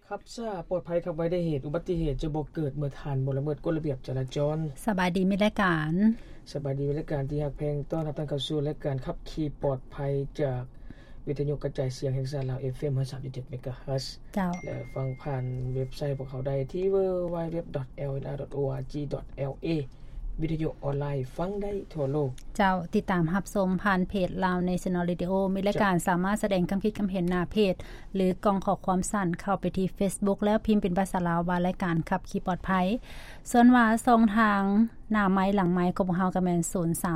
ครับทราบปลอดภัยครับไว้ได้เหตุอุบัติเหตุจะบ่เกิดเมื่อทานบ่ละเมิดกฎระเบียบจราจรสบายดีมีรายการสบายดีมีรายการที่ฮักแพงต้อนรับท่านเข้าสู่รายการขับขี่ปลอดภัยจากวิทยุกระจายเสียงแห่งชาติลาว FM 103.7 MHz เจ้าและฟังผ่านเว็บไซต์พวกเขาได้ที่ www.lnr.org.la วิทยุออนไลน์ฟังได้ทั่วโลกเจ้าติดตามรับชมผ่านเพจ Lao National Radio มีรายการสามารถแสดงความคิดความเห็นหน้าเพจหรือกล่องข้อความสั้นเข้าไปที่ Facebook แล้วพิมพ์เป็นภาษาลาวว่ารายการขับขี่ปลอดภัยส่วนว่าช่องทางหน้าไม้หลังไม้ของพวกเฮาก็แม่น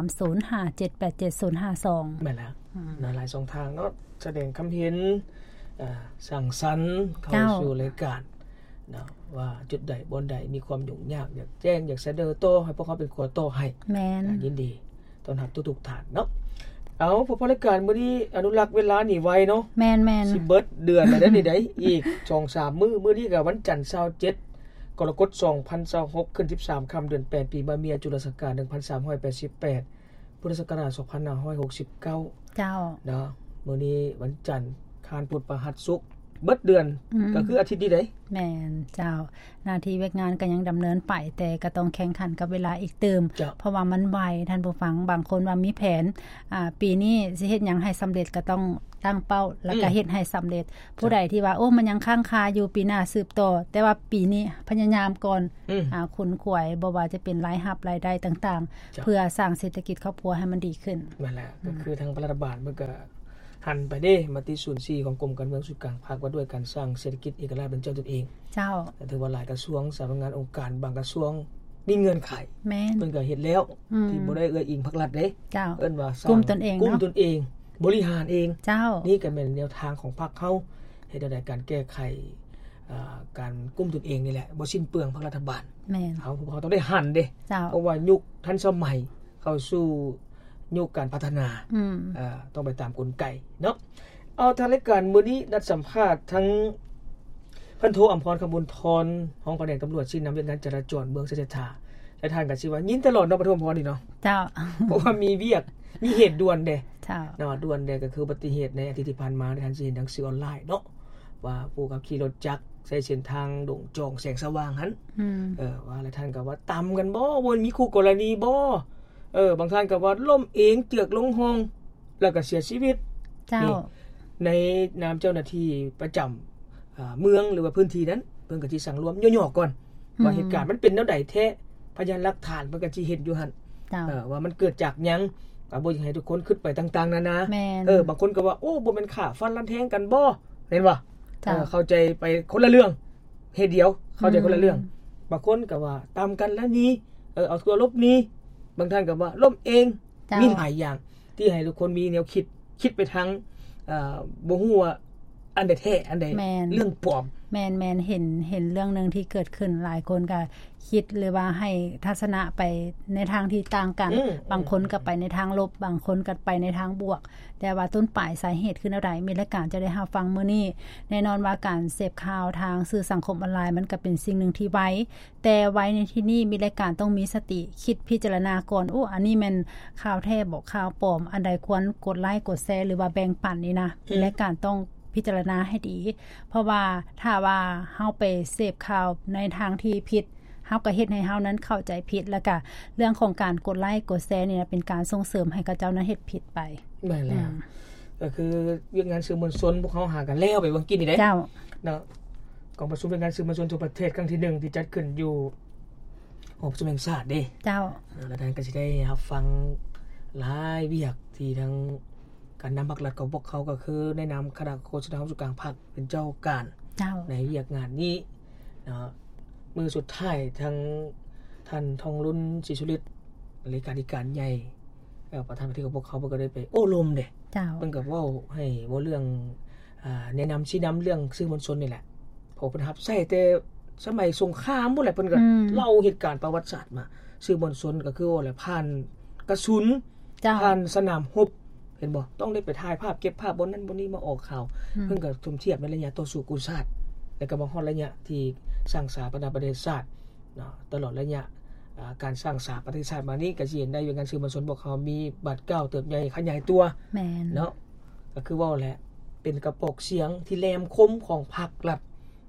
0305787052 แม่นแล้วหลายช่องทางเนาะแสดงความเห็นสั่งสรรค์เข้าสู่รายการนะว่าจุดใดบนใดมีความยุ่งยากอยากแจ้งอยากเสนอโต้ให้พวกเขาเป็นคนโต้ให้แม่นยินดีต้อนรับทุกๆท่านเนาะเอาพวกรายการมื้อนี้อนุรักษ์เวลานี่ไวเนาะแม่นสิเบิดเดือนแล้วเด้อนี่ได้อีก 2-3 มื้อนี้ก็วันจันทร์27กรกฎาคม2026ขึ้น13ค่ำเดือน8ปีมะเมียจุลศักราช1388พุทธศักราช2569 เจ้าเนาะมื้อนี้วันจันทร์คานพุธพฤหัสศุกร์เบิดเดือนก็คืออาทิตย์นี้ได้แม่นเจ้าหน้าที่เวกงานก็ยังดำเนินไปแต่ก็ต้องแข่งขันกับเวลาอีกเติมเพราะว่ามันไวท่านผู้ฟังบางคนว่ามีแผนปีนี้สิเฮ็ดหยังให้สำเร็จก็ต้องตั้งเป้าแล้วก็เฮ็ดให้สำเร็จผู้ใดที่ว่าโอ้มันยังค้างคาอยู่ปีหน้าสืบต่อแต่ว่าปีนี้พยายามก่อนคุณขวยบ่ว่าจะเป็นรายรับรายได้ต่างๆเพื่อสร้างเศรษฐกิจครอบครัวให้มันดีขึ้นนั่นแหละก็คือทางรัฐบาลมันก็หันไปเด้มาที่ศูนย์4ของกรมการเมืองส่วนกลางภาคว่าด้วยการสร้างเศรษฐกิจเอกราชเป็นเจ้าตนเองเจ้าแต่ถือว่าหลายกระทรวงสำนักงานองค์การบางกระทรวงมีเงื่อนไขแม่นเพิ่นก็เฮ็ดแล้วที่บ่ได้เอื้ออิงภาครัฐเด้เจ้าเอิ้นว่ากุมตนเองกุมตนเองบริหารเองเจ้านี่ก็เป็นแนวทางของพรรคเฮาเฮ็ดได้การแก้ไขการกุมตนเองนี่แหละบ่สิ้นเปลืองภาครัฐบาลแม่นเขาต้องได้หันเด้เพราะว่ายุคทันสมัยเข้าสู่ยุคการพัฒนาต้องไปตามกลไกเนาะเอาทางรายการมื้อนี้นัดสัมภาษณ์ทั้งพันโทอำพรขบุญทรห้องแผนกตำรวจชี้นำเรื่องการจราจรเมืองเศรษฐาและท่านก็สิว่ายินตลอดเนาะพันโทอำพรนี่เนาะเจ้าเพราะว่ามีเวียกมีเหตุด่วนเด้เจ้าเนาะด่วนเด้ก็คืออุบัติเหตุในอาทิตย์ที่ผ่านมาท่านสิเห็นทางสื่อออนไลน์เนาะว่าผู้ขับขี่รถจักรใช้เส้นทางดงจองแสงสว่างหั่นว่าแล้วท่านก็ว่าตำกันบ่วนมีคู่กรณีบ่บางท่านก็ว่าล้มเองเจือกลงห้องแล้วก็เสียชีวิตเจ้าในนามเจ้าหน้าที่ประจำเมืองหรือว่าพื้นที่นั้นเพิ่นก็สิสั่งรวมย่อๆก่อนว่าเหตุการณ์มันเป็นแนวใดแท้พยานหลักฐานเพิ่นก็สิเห็นอยู่หั่นว่ามันเกิดจากหยังก็บ่อยากให้ทุกคนคิดไปต่างๆนานาบางคนก็ว่าโอ้บ่แม่นฆ่าฟันลั่นแทงกันบ่เห็นบ่เข้าใจไปคนละเรื่องเหตุเดียวเข้าใจคนละเรื่องบางคนก็ว่าตามกันแล้วนี้เอาตัวลบนี้บางท่านก็ว่าล้มเองมีหลายอย่างที่ให้ทุกคนมีแนวคิดไปทางบ่ฮู้ว่าอันใดแท้อันใดเรื่องปลอมแม่นเห็นเรื่องนึงที่เกิดขึ้นหลายคนก็คิดหรือว่าให้ทัศนะไปในทางที่ต่างกันบางคนก็ไปในทางลบบางคนก็ไปในทางบวกแต่ว่าต้นปลายสาเหตุคืออะไรมีรายการจะได้รับฟังมื้อนี้แน่นอนว่าการเสพข่าวทางสื่อสังคมออนไลน์มันก็เป็นสิ่งนึงที่ไว้แต่ไว้ในที่นี้มีรายการต้องมีสติคิดพิจารณาก่อนโอ้อันนี้มันข่าวแท้บ่ข่าวปลอมอันใดควรกดไลค์กดแชร์หรือว่าแบ่งปันนี่นะมีรายการต้องพิจารณาให้ดีเพราะว่าถ้าว่าเฮาไปเสพข่าวในทางที่ผิดเฮาก็เฮ็ดให้เฮานั้นเข้าใจผิดแล้วก็เรื่องของการกดไลค์กดแชร์นี่เป็นการส่งเสริมให้กับเจ้านั้นเฮ็ดผิดไปแม่นแล้วก็คือเรื่องงานสื่อมวลชนพวกเฮาหากันแล้วไปวันกินนี่เด้เจ้าเนาะกองประชุมเรื่องงานสื่อมวลชนทั่วประเทศครั้งที่1ที่จัดขึ้นอยู่หอประชุมแห่งชาติเด้เจ้าแล้วท่านก็สิได้รับฟังหลายเวียกที่ทั้งการนำบักหลัดของพวกเขาก็คือในนามคณะโฆษณาส่วนกลางภาคเป็นเจ้าการในเวียกงานนี้นะมือสุดท้ายทั้งท่านทองรุ่นศรีสุฤทธิ์เลขาธิการใหญ่ประธานประเทศของพวกเขาก็ได้ไปโอ้ลมเด้เพิ่นก็เว้าให้ว่าเรื่องแนะนำชี้นำเรื่องสื่อมวลชนนี่แหละเพราะเพิ่นรับใช้แต่สมัยสงครามพุ่นแหละเพิ่นก็เล่าเหตุการณ์ประวัติศาสตร์มาสื่อมวลชนก็คือว่าแหละผ่านกระสุนผ่านสนามรบเห็นบ่ต้องได้ไปถ่ายภาพเก็บภาพบนนั้นบนนี้มาออกข่าวเพิ่นก็ทุ่มเทียบในระยะต่อสู้กุศลแล้วก็บางฮอดระยะที่สร้างสถาปัตยประวัติศาสตร์เนาะตลอดระยะการสร้างสถาปัตยศาสตร์มานี้ก็สิเห็นได้อยู่งานสื่อมวลชนบอกเขามีบัตรเก่าเติบใหญ่ขยายตัวแม่นเนาะก็คือว่าแหละเป็นกระบอกเสียงที่แหลมคมของพรรครัฐ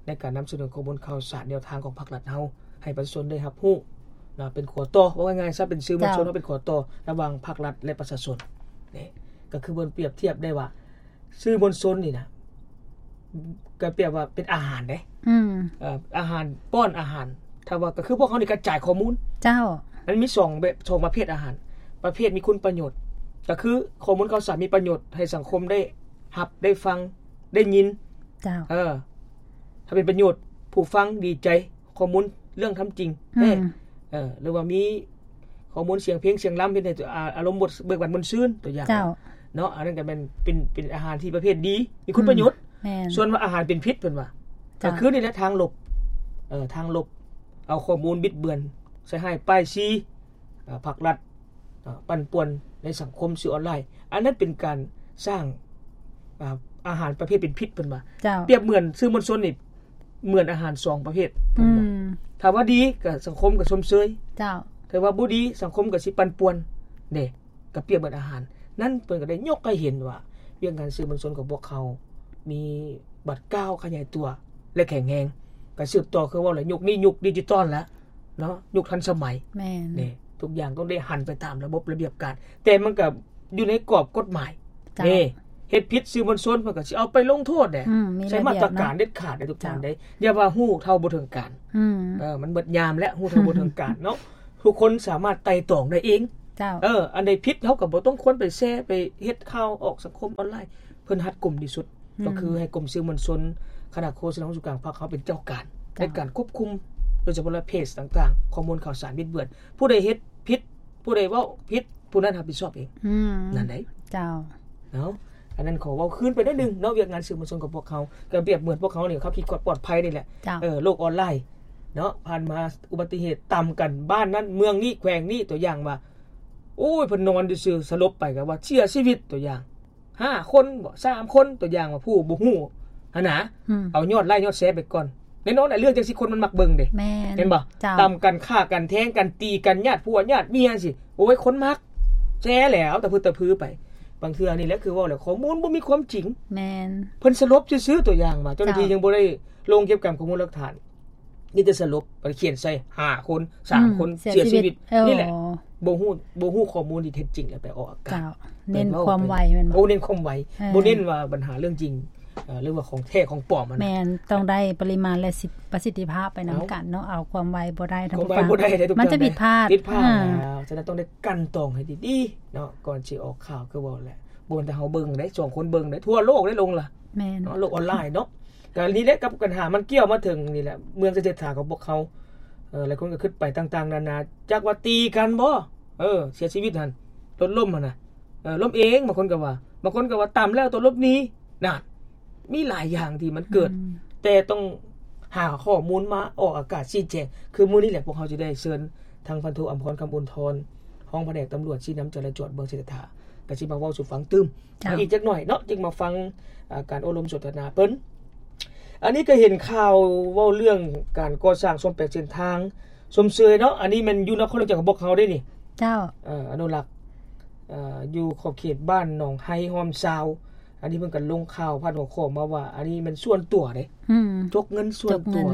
ในการนําเสนอข้อมูลข่าวสารแนวทางของภาครัฐเฮาให้ประชาชนได้รับรู้นะเป็นขัวต่อว่าง่ายๆซะเป็นสื่อมวลชนเฮาเป็นขัวต่อระหว่างภาครัฐและประชาชนนี่ก็คือเบิ่นเปรียบเทียบได้ว่าสื่อมวลชนนี่นะก็เปรียบว่าเป็นอาหารเด้อาหารป้อนอาหารถ้าว่าก็คือพวกเฮานี่กระจายข้อมูลเจ้ามันมี2แบบ2ประเภทอาหารประเภทมีคุณประโยชน์ก็คือข้อมูลข่าวสารมีประโยชน์ให้สังคมได้รับได้ฟังได้ยินเจ้าถ้าเป็นประโยชน์ผู้ฟังดีใจข้อมูลเรื่องทําจริงหรือว่ามีข้อมูลเสียงเพลงเสียงลําเฮ็ดให้อารมณ์บทเบิกบานมนต์ซื่นตัวอย่างเนาะอันนั้นก็เป็นอาหารที่ประเภทดีมีคุณประโยชน์ส่วนว่าอาหารเป็นพิษเพิ่นว่าก็คือนี่แหละทางลบทางลบเอาข้อมูลบิดเบือนใส่ให้ป้ายซีภาครัฐปั่นป่วนในสังคมสื่อออนไลน์อันนั้นเป็นการสร้างอาหารประเภทเป็นพิษเพิ่นว่าเปรียบเหมือนสื่อมวลชนนี่เหมือนอาหาร2ประเภทถ้าว่าดีก็สังคมก็ชมเชยเจ้าถ้าว่าบ่ดีสังคมก็สิปั่นป่วนนี่ก็เปรียบเหมือนอาหารนั่นเพิ่นก็ได้ยกให้เห็นว่าเรื่องการสื่อมวลชนของพวกเขามีบัดก้าวขยายตัวและแข็งแรงก็สืบต่อคือว่ายุคนี้ยุคดิจิทัลแล้วเนาะยุคทันสมัยแม่นนี่ทุกอย่างต้องได้หันไปตามระบบระเบียบการแต่มันก็อยู่ในกรอบกฎหมายนี่เฮ็ดผิดสื่อมวลชนเพิ่นก็สิเอาไปลงโทษแหละใช้มาตรการเด็ดขาดได้ทุกทางได้อย่าว่าฮู้เท่าบ่ถึงการมันเบิดยามแล้วฮู้เท่าบ่ถึงการเนาะทุกคนสามารถไต่ตองได้เองเจ้าอันใดผิดเฮาก็บ่ต้องควรไปแชร์ไปเฮ็ดข่าวออกสังคมออนไลน์เพิ่นหัดกลุ่มที่สุดก็คือให้กรมสื่อมวลชนคณะโฆษณาของกลางภาคเขาเป็นเจ้าการในการควบคุมโดยเฉพาะเพจต่างๆข้อมูลข่าวสารบิดเบือนผู้ใดเฮ็ดผิดผู้ใดเว้าผิดผู้นั้นรับผิดชอบเองนั่นได้เจ้าเนาะอันนั้นขอเว้าคืนไปได้นึงเนาะเวียกงานสื่อมวลชนกับพวกเขาก็เปรียบเหมือนพวกเขานี่เขาคิดกฎปลอดภัยนี่แหละโลกออนไลน์เนาะผ่านมาอุบัติเหตุต่ำกันบ้านนั้นเมืองนี้แขวงนี้ตัวอย่างว่าโอ้ยเพิ่นนอนซื่อๆสลบไปก็ว่าเสียชีวิตตัวอย่าง5คนบ่3คนตัวอย่างว่าผู้บ่ฮู้หั่นน่ะเอายอดไลค์ยอดแชร์ไปก่อนแน่นอนเรื่องจังซี่คนมันมักเบิ่งเด้เห็นบ่ต่ํากันฆ่ากันแท้งกันตีกันญาติผัวญาติเมียสิโอ้ยคนมักแชร์แล้วแต่พื้นไปบางเทื่อนี่แหละคือว่าแล้วข้อมูลบ่มีความจริงแม่นเพิ่นสลบซื่อๆตัวอย่างมาเจ้าหน้าที่ยังบ่ได้ลงเก็บข้อมูลหลักฐานนี่แต่สลบเขียนใส่5คน3คนเสียชีวิตนี่แหละบ่ฮู้ข้อมูลที่แท้จริงแล้วไปออกอากาศเน้นความไวแม่นบ่เน้นความไวบ่เน้นว่าปัญหาเรื่องจริงหรือว่าของแท้ของปลอมมันแม่นต้องได้ปริมาณและประสิทธิภาพไปนํากันเนาะเอาความไวบ่ได้ทั้งฝั่งมันจะผิดพลาดแล้วฉะนั้นต้องได้กันตองให้ดีๆเนาะก่อนสิออกข่าวคือว่าแหละบ่แต่เฮาเบิ่งได้2คนเบิ่งได้ทั่วโลกได้ลงล่ะแม่นเนาะโลกออนไลน์เนาะก็นี่แหละกับปัญหามันเกี่ยวมาถึงนี่แหละเมืองเศรษฐาของพวกเขาหลายคนก็คิดไปต่างๆนานาจักว่าตีกันบ่เสียชีวิตหั่นรถล้มหั่นน่ะล้มเองบางคนก็ว่าต่ําแล้วตัวลบนี้นั่นมีหลายอย่างที่มันเกิดแต่ต้องหาข้อมูลมาออกอากาศชี้แจงคือมื้อนี้แหละพวกเขาจะได้เชิญทางพันโทอัมพรคำอุนทรห้องแผนกตำรวจชี้น้ําจราจรเมืองเศรษฐาก็สิมาเว้าสู่ฟังตึมอีกจักหน่อยเนาะจึงมาฟังการอบรมสนทนาเพิ่นอันนี้ก็เห็นข่าวเว้าเรื่องการก่อสร้างซ่อมแปลงเส้นทางสมเสยเนาะอันนี้มันอยู่นครหลวงจังหวัดพวกเขาได้นี่เจ้าอนุรักษ์อยู่ขอบเขตบ้านหนองไฮหอมซาวอันนี้เพิ่นก็ลงข่าวพาดหัวข้อมาว่าอันนี้มันส่วนตัวเด้จกเงินส่วนตัว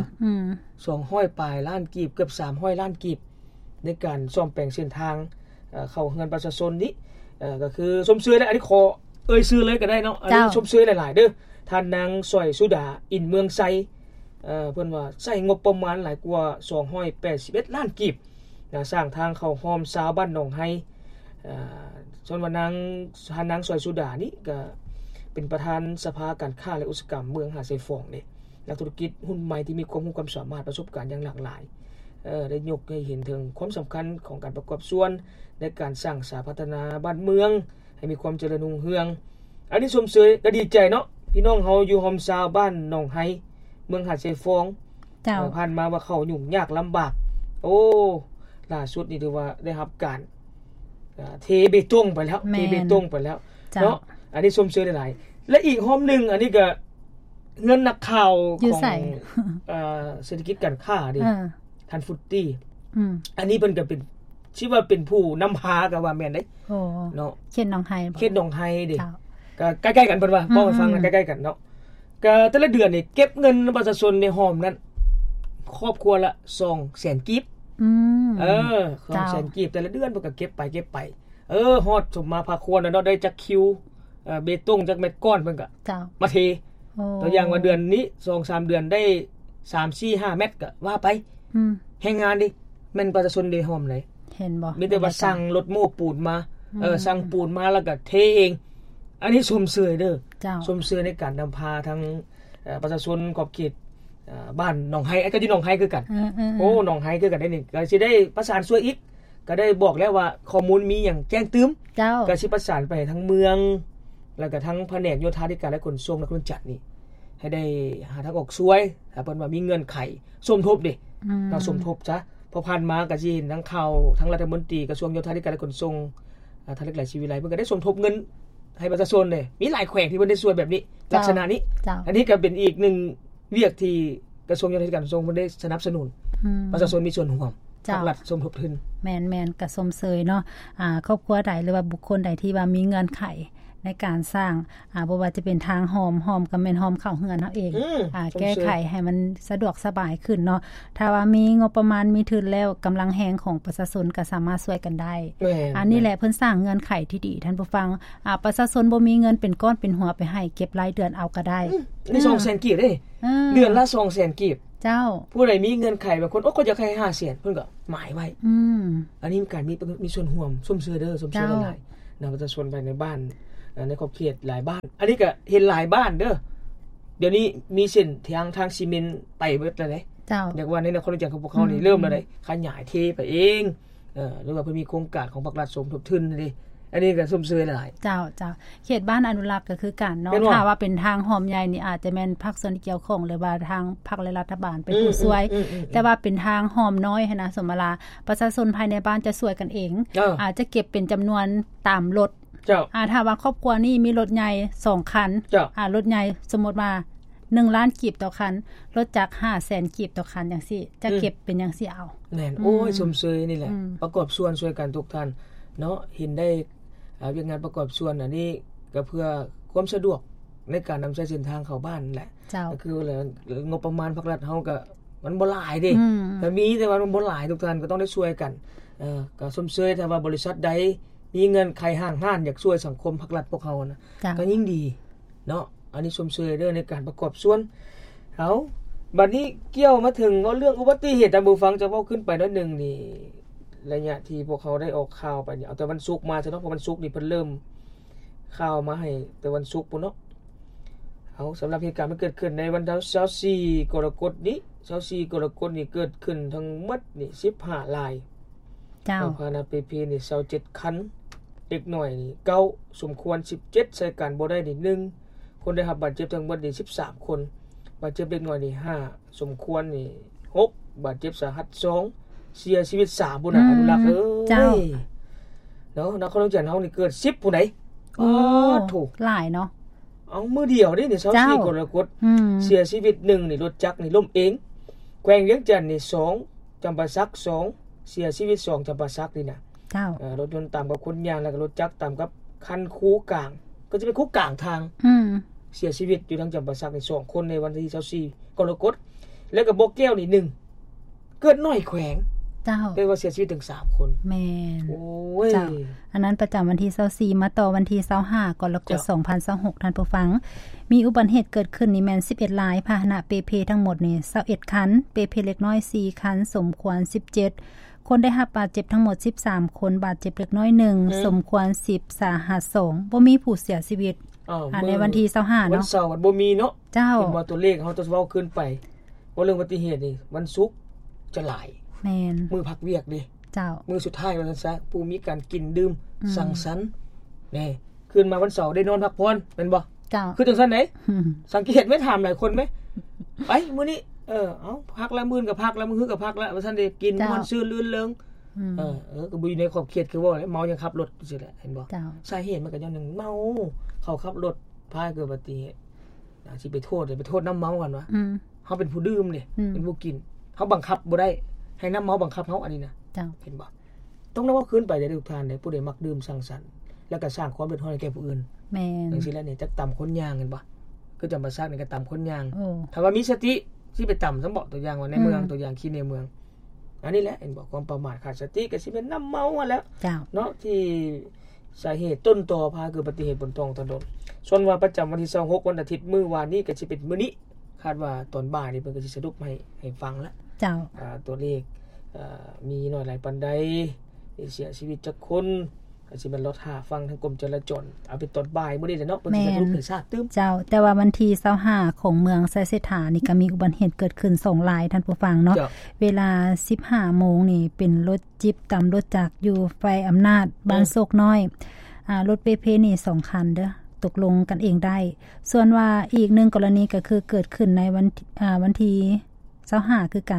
200ปลายล้านกีบเกือบ300ล้านกีบในการซ่อมแปลงเส้นทางเข้าเฮือนประชาชนนี้ก็คือสมเสยแล้วอันนี้ขอชื่อเลยก็ได้เนาะอันนี้สมเสยหลายๆเด้อท่านนางสอยสุดาอินเมืองไซเพิ่นว่าใช้งบประมาณหลายกว่า281ล้านกีบสร้างทางเข้าหอมซาวบ้านหนองไฮส่วนว่านางสอยสุดานี่ก็เป็นประธานสภาการค้าและอุตสาหกรรมเมืองหาดไซฟองนี่นักธุรกิจหุ้นใหม่ที่มีความรู้ความสามารถประสบการณ์อย่างหลากหลายได้ยกให้เห็นถึงความสำคัญของการประกอบส่วนในการสร้างสาพัฒนาบ้านเมืองให้มีความเจริญรุ่งเรืองอันนี้สมเสยก็ดีใจเนาะพี่น้องเฮาอยู่หอมซาวบ้านหนองไฮเมืองหาดไซฟองผ่านมาว่าเขายุ่งยากลำบากโอ้ล่าสุดนี่ถือว่าได้รับการเทเบตงไปแล้วเนาะอันนี้สมเสยหลายๆและอีกหอมนึงอันนี้ก็เงินนักข่าวของเศรษฐกิจการค้าดิท่านฟุตตี้อันนี้เพิ่นก็เป็นชื่อว่าเป็นผู้นําพาก็ว่าแม่นเด้เนาะเขตหนองไฮเดิก็ใกล้ๆกันเพิ่นว่าบอกให้ฟังใกล้ๆกันเนาะก็แต่ละเดือนนี่เก็บเงินประชาชนในหอมนั้นครอบครัวละ 200,000 กีบ200,000 กีบแต่ละเดือนเพิ่นก็เก็บไปฮอดสมมาพาควรเนาะได้จักคิวเบตงจักเม็ดก้อนเพิ่นก็มาเทตัวอย่างว่าเดือนนี้ 2-3 เดือนได้ 3-4-5 เม็ดก็ว่าไปแรงงานดิแม่นประชาชนได้หอมไหนเห็นบ่มีแต่ว่าสั่งรถโม้ปูนมาสั่งปูนมาแล้วก็เทเองอันนี้ชมเชยเด้อชมเชยในการนำพาทั้งประชาชนขอบเขตบ้านหนองไฮก็อยู่หนองไฮคือกันโอ้หนองไฮคือกันได้นี่ก็สิได้ประสานช่วยอีกก็ได้บอกแล้วว่าข้อมูลมีหยังแจ้งตืมก็สิประสานไปทั้งเมืองแล้วก็ทั้งแผนกโยธาธิการและขนส่งและคนจัดนี่ให้ได้หาทางออกช่วยถ้าเพิ่นว่ามีเงื่อนไขสมทบดิก็สมทบซะพอผ่านมาก็สิเห็นทั้งข่าวทั้งรัฐมนตรีกระทรวงโยธาธิการและขนส่งทางเล็กหลายชีวิไลเพิ่นก็ได้สมทบเงินให้ประชาชนเลยมีหลายแขวงที่เพิ่นได้ช่วยแบบนี้ลักษณะนี้อันนี้ก็เป็นอีก1เวียกที่กระทรวงโยธาธิการขนส่งเพิ่นได้สนับสนุนประชาชนมีส่วนร่วมภาครัฐสมทบทุนแม่นๆก็สมเสยเนาะครอบครัวใดหรือว่าบุคคลใดที่ว่ามีเงื่อนไขในการสร้างบ่ว่าจะเป็นทางหอมก็แม่นหอมเข้าเฮือนเฮาเองแก้ไขให้มันสะดวกสบายขึ้นเนาะถ้าว่ามีงบประมาณมีทุนแล้วกำลังแฮงของประชาชนก็สามารถช่วยกันได้อันนี้แหละเพิ่นสร้างเงื่อนไขที่ดีท่านผู้ฟังประชาชนบ่มีเงินเป็นก้อนเป็นหัวไปให้เก็บรายเดือนเอาก็ได้นี่ 200,000 กีบเด้เดือนละ 200,000 กีบเจ้าผู้ใดมีเงินไขบางคนก็อยากให้ 500,000 เพิ่นก็หมายไว้อันนี้การมีส่วนร่วมซุ่มเสือเด้อซุ่มเสือหลายๆประชาชนภายในบ้านในขอบเขตหลายบ้านอันนี้ก็เห็นหลายบ้านเด้อเดี๋ยวนี้มีเส้นทางซีเมนต์ไปเบิดแล้วเด้เจ้าอยากว่าในนครหลวงของพวกเขานี่เริ่มแล้วเด้ขยายเทไปเองหรือว่าเพิ่นมีโครงการของภาครัฐสมทบทุนนี่อันนี้ก็ซุ่มเสือหลายเจ้าเขตบ้านอนุรักษ์ก็คือกันเนาะถ้าว่าเป็นทางหอมใหญ่นี่อาจจะแม่นภาคส่วนที่เกี่ยวข้องหรือว่าทางภาครัฐบาลเป็นผู้ช่วยแต่ว่าเป็นทางหอมน้อยหั่นนะสมมาลาประชาชนภายในบ้านจะช่วยกันเองอาจจะเก็บเป็นจำนวนตามรถถ้าว่าครอบครัวนี้มีรถใหญ่2คันรถใหญ่สมมุติว่า1ล้านกีบต่อคันรถจักร 500,000 กีบต่อคันจังซี่จะเก็บเป็นจังซี่เอาแม่นโอ้ยสมเสยนี่แหละประกอบส่วนช่วยกันทุกท่านเนาะเห็นได้เวียกงานประกอบส่วนอันนี้ก็เพื่อความสะดวกในการนำใช้เส้นทางเข้าบ้านแหละก็คืองบประมาณภาครัฐเฮาก็มันบ่หลายเด้แต่มีแต่ว่ามันบ่หลายทุกท่านก็ต้องได้ช่วยกันก็สมเสยถ้าว่าบริษัทใดมีเงินใครห้างห้านอยากช่วยสังคมภาครัฐพวกเฮานะก็ยิ่งดีเนาะอันนี้สมเสยเด้อในการประกอบส่วนเอาบัดนี้เกี่ยวมาถึงเรื่องอุบัติเหตุท่านผู้ฟังจะเว้าขึ้นไปน้อยนึงนี่ระยะที่พวกเขาได้ออกข่าวไปเนี่ยเอาแต่วันศุกร์มาซะเนาะเพราะวันศุกร์นี่เพิ่นเริ่มข่าวมาให้แต่วันศุกร์พุ่นเนาะเอาสำหรับเหตุการณ์มันเกิดขึ้นในวันที่24กรกฎาคมนี้24กรกฎาคมนี่เกิดขึ้นทั้งหมดนี่15รายพานะPPนี่27คันเด็กน้อยนี่9สมควร17ใส่กันบ่ได้นี่1คนได้รับบาดเจ็บทั้งหมดนี่13คนบาดเจ็บเด็กน้อยนี่5สมควรนี่6บาดเจ็บสาหัส2เสียชีวิต3พุ่นน่ะอนุรักษ์เอ้ยเนาะนครหลวงเฮานี่เกิด10พุ่นไหนถูกหลายเนาะเอามื้อเดียวนี่24กรกฎาคมเสียชีวิต1นี่รถจักรนี่ล้มเองแขวงเวียงจันทน์นี่2จำปาสัก2เสียชีวิต2จำปาสักนี่น่ะรถยนต์ตามกับคนยางแล้วก็รถจักรตามกับคันคูกลางก็จะเป็นคูกลางทางเสียชีวิตอยู่ทางจำปาสักนี่2คนในวันที่24กรกฎาคมแล้วก็บ่แก้วนี่1เกิดน้อยแขวงเจ้าได้ว่าเสียชีวิตถึง3คนแม่นโอ้ยเจ้าอันนั้นประจำวันที่24มาต่อวันที่25กรกฎาคม2026ท่านผู้ฟังมีอุบัติเหตุเกิดขึ้นนี่แม่น11รายพาหนะเปเพทั้งหมดนี่21คันเปเพเล็กน้อย4คันสมควร17คนได้รับบาดเจ็บทั้งหมด13คนบาดเจ็บเล็กน้อย1สมควร10สาหัส2บ่มีผู้เสียชีวิตในวันที่25เนาะวันเสาร์บ่มีเนาะเจ้าเป็นว่าตัวเลขเฮาต้องเว้าขึ้นไปว่าเรื่องอุบัติเหตุนี่วันศุกร์จะหลายแม่นมื้อพักเวียกดิเจ้ามื้อสุดท้ายว่าซั่นซะผู้มีการกินดื่มสังสรรค์นี่คืนมาวันเสาร์ได้นอนพักผ่อนแม่นบ่เจ้าคือจังซั่นไหนสังเกตมั้ยถามหลายคนมั้ยไปมื้อนี้เอาพักละมื้อกับพักละมื้อกับพักละว่าซั่นได้กินม่วนซื่นลื่นเริงก็บ่อยู่ในขอบเขตคือว่าเมายังขับรถจังซี่แหละเห็นบ่สาเหตุมันก็อย่างนึงเมาเขาขับรถพาเกิดอุบัติเหตุสิไปโทษน้ำเมากันวะเฮาเป็นผู้ดื่มนี่เป็นผู้กินเฮาบังคับบ่ได้ให้น้ำเมาบังคับเฮาอันนี้นะเห็นบ่ต้องนำเอาคืนไปได้ทุกท่านได้ผู้ใดมักดื่มสังสรรค์แล้วก็สร้างความเดือดร้อนให้แก่ผู้อื่นแม่นจังซี่แหละนี่จักตำคนย่างกันบ่คือจำประสาทนี่ก็ตามคนย่างถ้าว่ามีสติสิไปตามซั่นบ่ตัวอย่างว่าในเมืองตัวอย่างขี้ในเมืองอันนี้แหละเห็นบอกความประมาทขาดสติก็สิเป็นน้ำเมาแล้วเนาะที่สาเหตุต้นตอพาเกิดอุบัติเหตุบนท้องถนนส่วนว่าประจำวันที่26วันอาทิตย์มื้อวานนี้ก็สิเป็นมื้อนี้คาดว่าตอนบ่ายนี่เพิ่นก็สิสรุปให้ฟังแล้วเจ้าตัวเลขมีน้อยหลายปานใดเสียชีวิตจักคนก็สิเป็นรถหาฟังทางกรมจราจรเอาไปตอนบ่ายมื้อนี้แหละเนาะเพิ่นสิสรุปให้ทราบตึ้มเจ้าแต่ว่าวันที่25ของเมืองไซเซถานี่ก็มีอุบัติเหตุเกิดขึ้น2รายท่านผู้ฟังเนาะเวลา 15:00 นนี่เป็นรถจิปตามรถจักรอยู่ไฟอำนาจบ้านโศกน้อยรถเปเพนี่2คันเด้อตกลงกันเองได้ส่วนว่าอีก1กรณีก็คือเกิดขึ้นในวันที่25คือกัน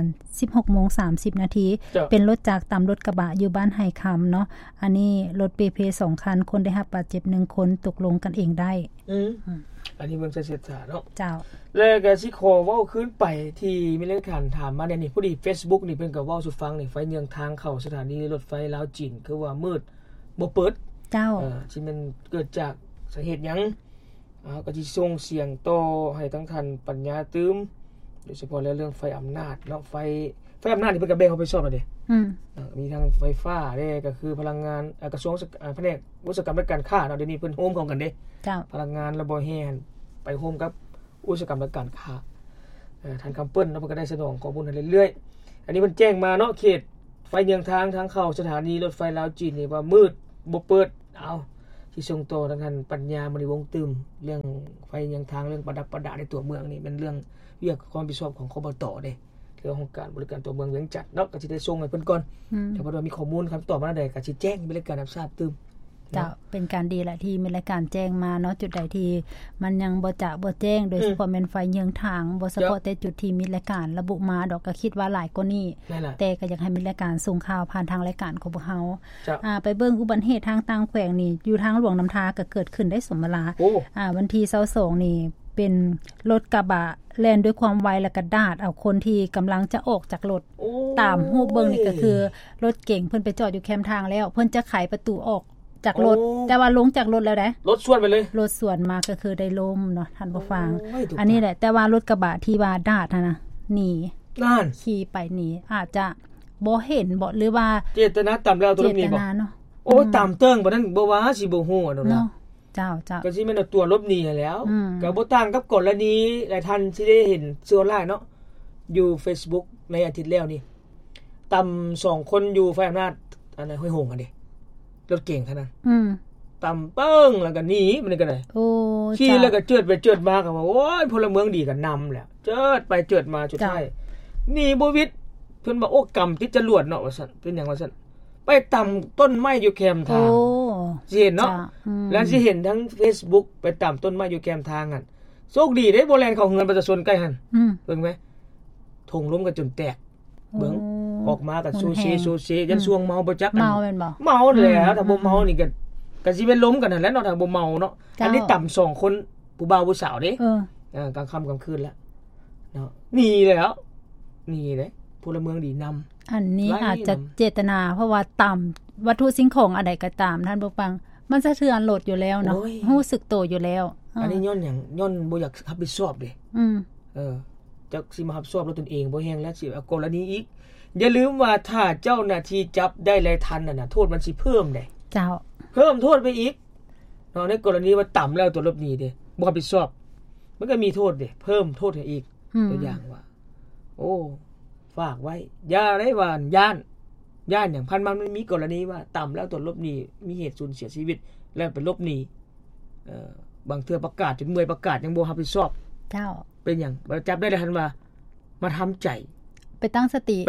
16:30 นเป็นรถจักรตามรถกระบะอยู่บ้านไห้คำเนาะอันนี้รถเปเพ2คันคนได้รับบาดเจ็บ1คนตกลงกันเองได้อันนี้เบิ่งเสียดๆเนาะเจ้าแล้วก็สิขอเว้าคืนไปที่มีรายการถามมาเนี่ยนี่พอดี Facebook นี่เพิ่นก็เว้าสู่ฟังนี่ไฟเยืองทางเข้าสถานีรถไฟลาวจีนคือว่ามืดบ่เปิดเจ้าที่มันเกิดจากสาเหตุหยังก็สิส่งเสียงต่อให้ทั้งท่านปัญญาตื้มโดยเฉพาะเรื่องไฟอำนาจเนาะไฟอำนาจนี่เพิ่นก็แบ่งเข้าไปสอบแล้วเด้มีทั้งไฟฟ้าเด้ก็คือพลังงานกระทรวงแผนกอุตสาหกรรมและการค้าเนาะเดี๋ยวนี้เพิ่นโฮมของกันเด้พลังงานระบบแห่นไปโฮมกับอุตสาหกรรมและการค้าท่านคำเปิ้นเนาะเพิ่นก็ได้สนองข้อมูลให้เรื่อยๆอันนี้มันแจ้งมาเนาะเขตไฟเยืองทางเข้าสถานีรถไฟลาวจีนนี่ว่ามืดบ่เปิดเอาที่ส่งต่อทางท่านปัญญามณีวงศ์ตืมเรื่องไฟเยืองทางเรื่องประดับประดาในตัวเมืองนี่เป็นเรื่องเรียกความรับผิดชอบของคบต.เด้เรื่องของการบริการตัวเมืองเวียงจันทน์เนาะก็สิได้ส่งให้เพิ่นก่อนถ้าว่ามีข้อมูลคำตอบมาได้ก็สิแจ้งบริการรับทราบตืมเจ้าเป็นการดีแหละที่มีรายการแจ้งมาเนาะจุดใดที่มันยังบ่จะบ่แจ้งโดยเฉพาะแม่นไฟเยืองทางบ่เฉพาะแต่จุดที่มีรายการระบุมาดอกก็คิดว่าหลายกว่านี้แต่ก็อยากให้มีรายการส่งข่าวผ่านทางรายการของพวกเฮาไปเบิ่งอุบัติเหตุทางต่างแขวงนี่อยู่ทางหลวงน้ำทาก็เกิดขึ้นได้สมเวลาวันที่22นี่เป็นรถกระบะแล่นด้วยความไวแล้วก็ดาดเอาคนที่กำลังจะออกจากรถตามรูปเบิ่งนี่ก็คือรถเก๋งเพิ่นไปจอดอยู่แคมทางแล้วเพิ่นจะไขประตูออกจากรถแต่ว่าลงจากรถแล้วได้รถสวนไปเลยรถสวนมาก็คือได้ล้มเนาะท่านผู้ฟังอันนี้แหละแต่ว่ารถกระบะที่ว่าดาดนะหนีนั่นขี่ไปหนีอาจจะบ่เห็นบ่หรือว่าเจตนาต่ำแล้วตัวนี้บ่โอ้ต่ำเติ้งบ่นั้นบ่ว่าสิบ่ฮู้เนาะเจ้าก็สิแม่นตัวลบหนีแล้วก็บ่ต่างกับกรณีหลายท่านสิได้เห็นสื่อออนไลน์เนาะอยู่ Facebook ในอาทิตย์แล้วนี่ต่ำ2คนอยู่ไฟอำนาจอันนั้นห้วยหงกันดิรถเก่งเท่านั้นต่ำเปิ้งแล้วก็หนีมันก็ได้ขี่แล้วก็เจิดไปเจิดมาก็ว่าโอ้ยพลเมืองดีก็นำแหละเจิดไปเจิดมาสุดท้ายหนีบ่วิทย์เพิ่นบอกโอ้กรรมติดจรวดเนาะว่าซั่นเป็นหยังว่าซั่นไปต่ำต้นไม้อยู่แคมทางสิเห็นเนาะแล้วสิเห็นทั้ง Facebook ไปต่ำต้นไม้อยู่แคมทางนั่นโชคดีเด้บ่แล่นเข้าเฮือนประชาชนใกล้หั่นเบิ่งมั้ยทงล้มกันจนแตกเบิ่งออกมาก็ซูซียันช่วงเมาบ่จักเมาแม่นบ่เมาแล้วถ้าบ่เมานี่ก็สิเป็นล้มกันนั่นแหละเนาะถ้าบ่เมาเนาะอันนี้ต่ำ2คนผู้บ่าวผู้สาวเด้กลางค่ำกลางคืนแล้วเนาะนี่แล้วนี่เด้พลเมืองดีนำอันนี้อาจจะเจตนาเพราะว่าต่ำวัตถุสิ่งของอันใดก็ตามท่านผู้ฟังมันสะเทือนโลดอยู่แล้วเนาะรู้สึกโตอยู่แล้วอันนี้ย้อนหยังย้อนบ่อยากรับผิดชอบเด้จักสิมารับผิดชอบแล้วตนเองบ่แฮงแล้วสิกรณีอีกอย่าลืมว่าถ้าเจ้าหน้าที่จับได้แล้วทันน่ะโทษมันสิเพิ่มได้เจ้าเพิ่มโทษไปอีกเนาะในกรณีว่าต่ำแล้วตัวลบหนีเด้บ่รับผิดชอบมันก็มีโทษเด้เพิ่มโทษให้อีกตัวอย่างว่าโอ้ฝากไว้อย่าได้ว่าย่านอย่างพันมันมีกรณีว่าต่ำแล้วตัวลบหนีมีเหตุสูญเสียชีวิตแล้วเป็นลบหนีบางเทื่อประกาศจนเมื่อยประกาศยังบ่รับผิดชอบเจ้าเป็นหยังบ่จับได้แล้วทันว่ามาทำใจไปตั้งสติ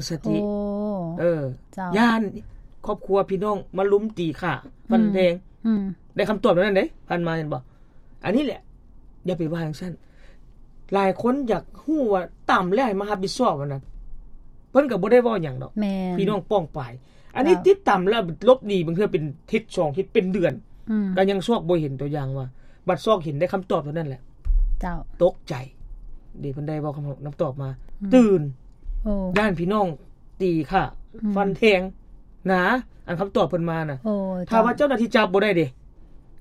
ย่านครอบครัวพี่น้องมาลุ้มตีข่าฟันแทงได้คำตอบนั้นเด้พันมาเห็นบ่อันนี้แหละอย่าไปว่าจังซั่นหลายคนอยากฮู้ว่าต่ำแล้วให้มารับผิดชอบว่านั้นเพิ่นก็บ่ได้เว้าหยังดอกพี่น้องป้องปายอันนี้ติดต่ำแล้วลบหนีบางเทื่อเป็นทิศ2ทิศเป็นเดือนก็ยังซอกบ่เห็นตัวอย่างว่าบัดซอกเห็นได้คำตอบเท่านั้นแหละเจ้าตกใจดีเพิ่นได้เว้าคำตอบมาตื่นด้านพี่น้องตีค่ะฟันแทงหนาอันคำตอบเพิ่นมาน่ะถ้าว่าเจ้าหน้าที่จับบ่ได้เด้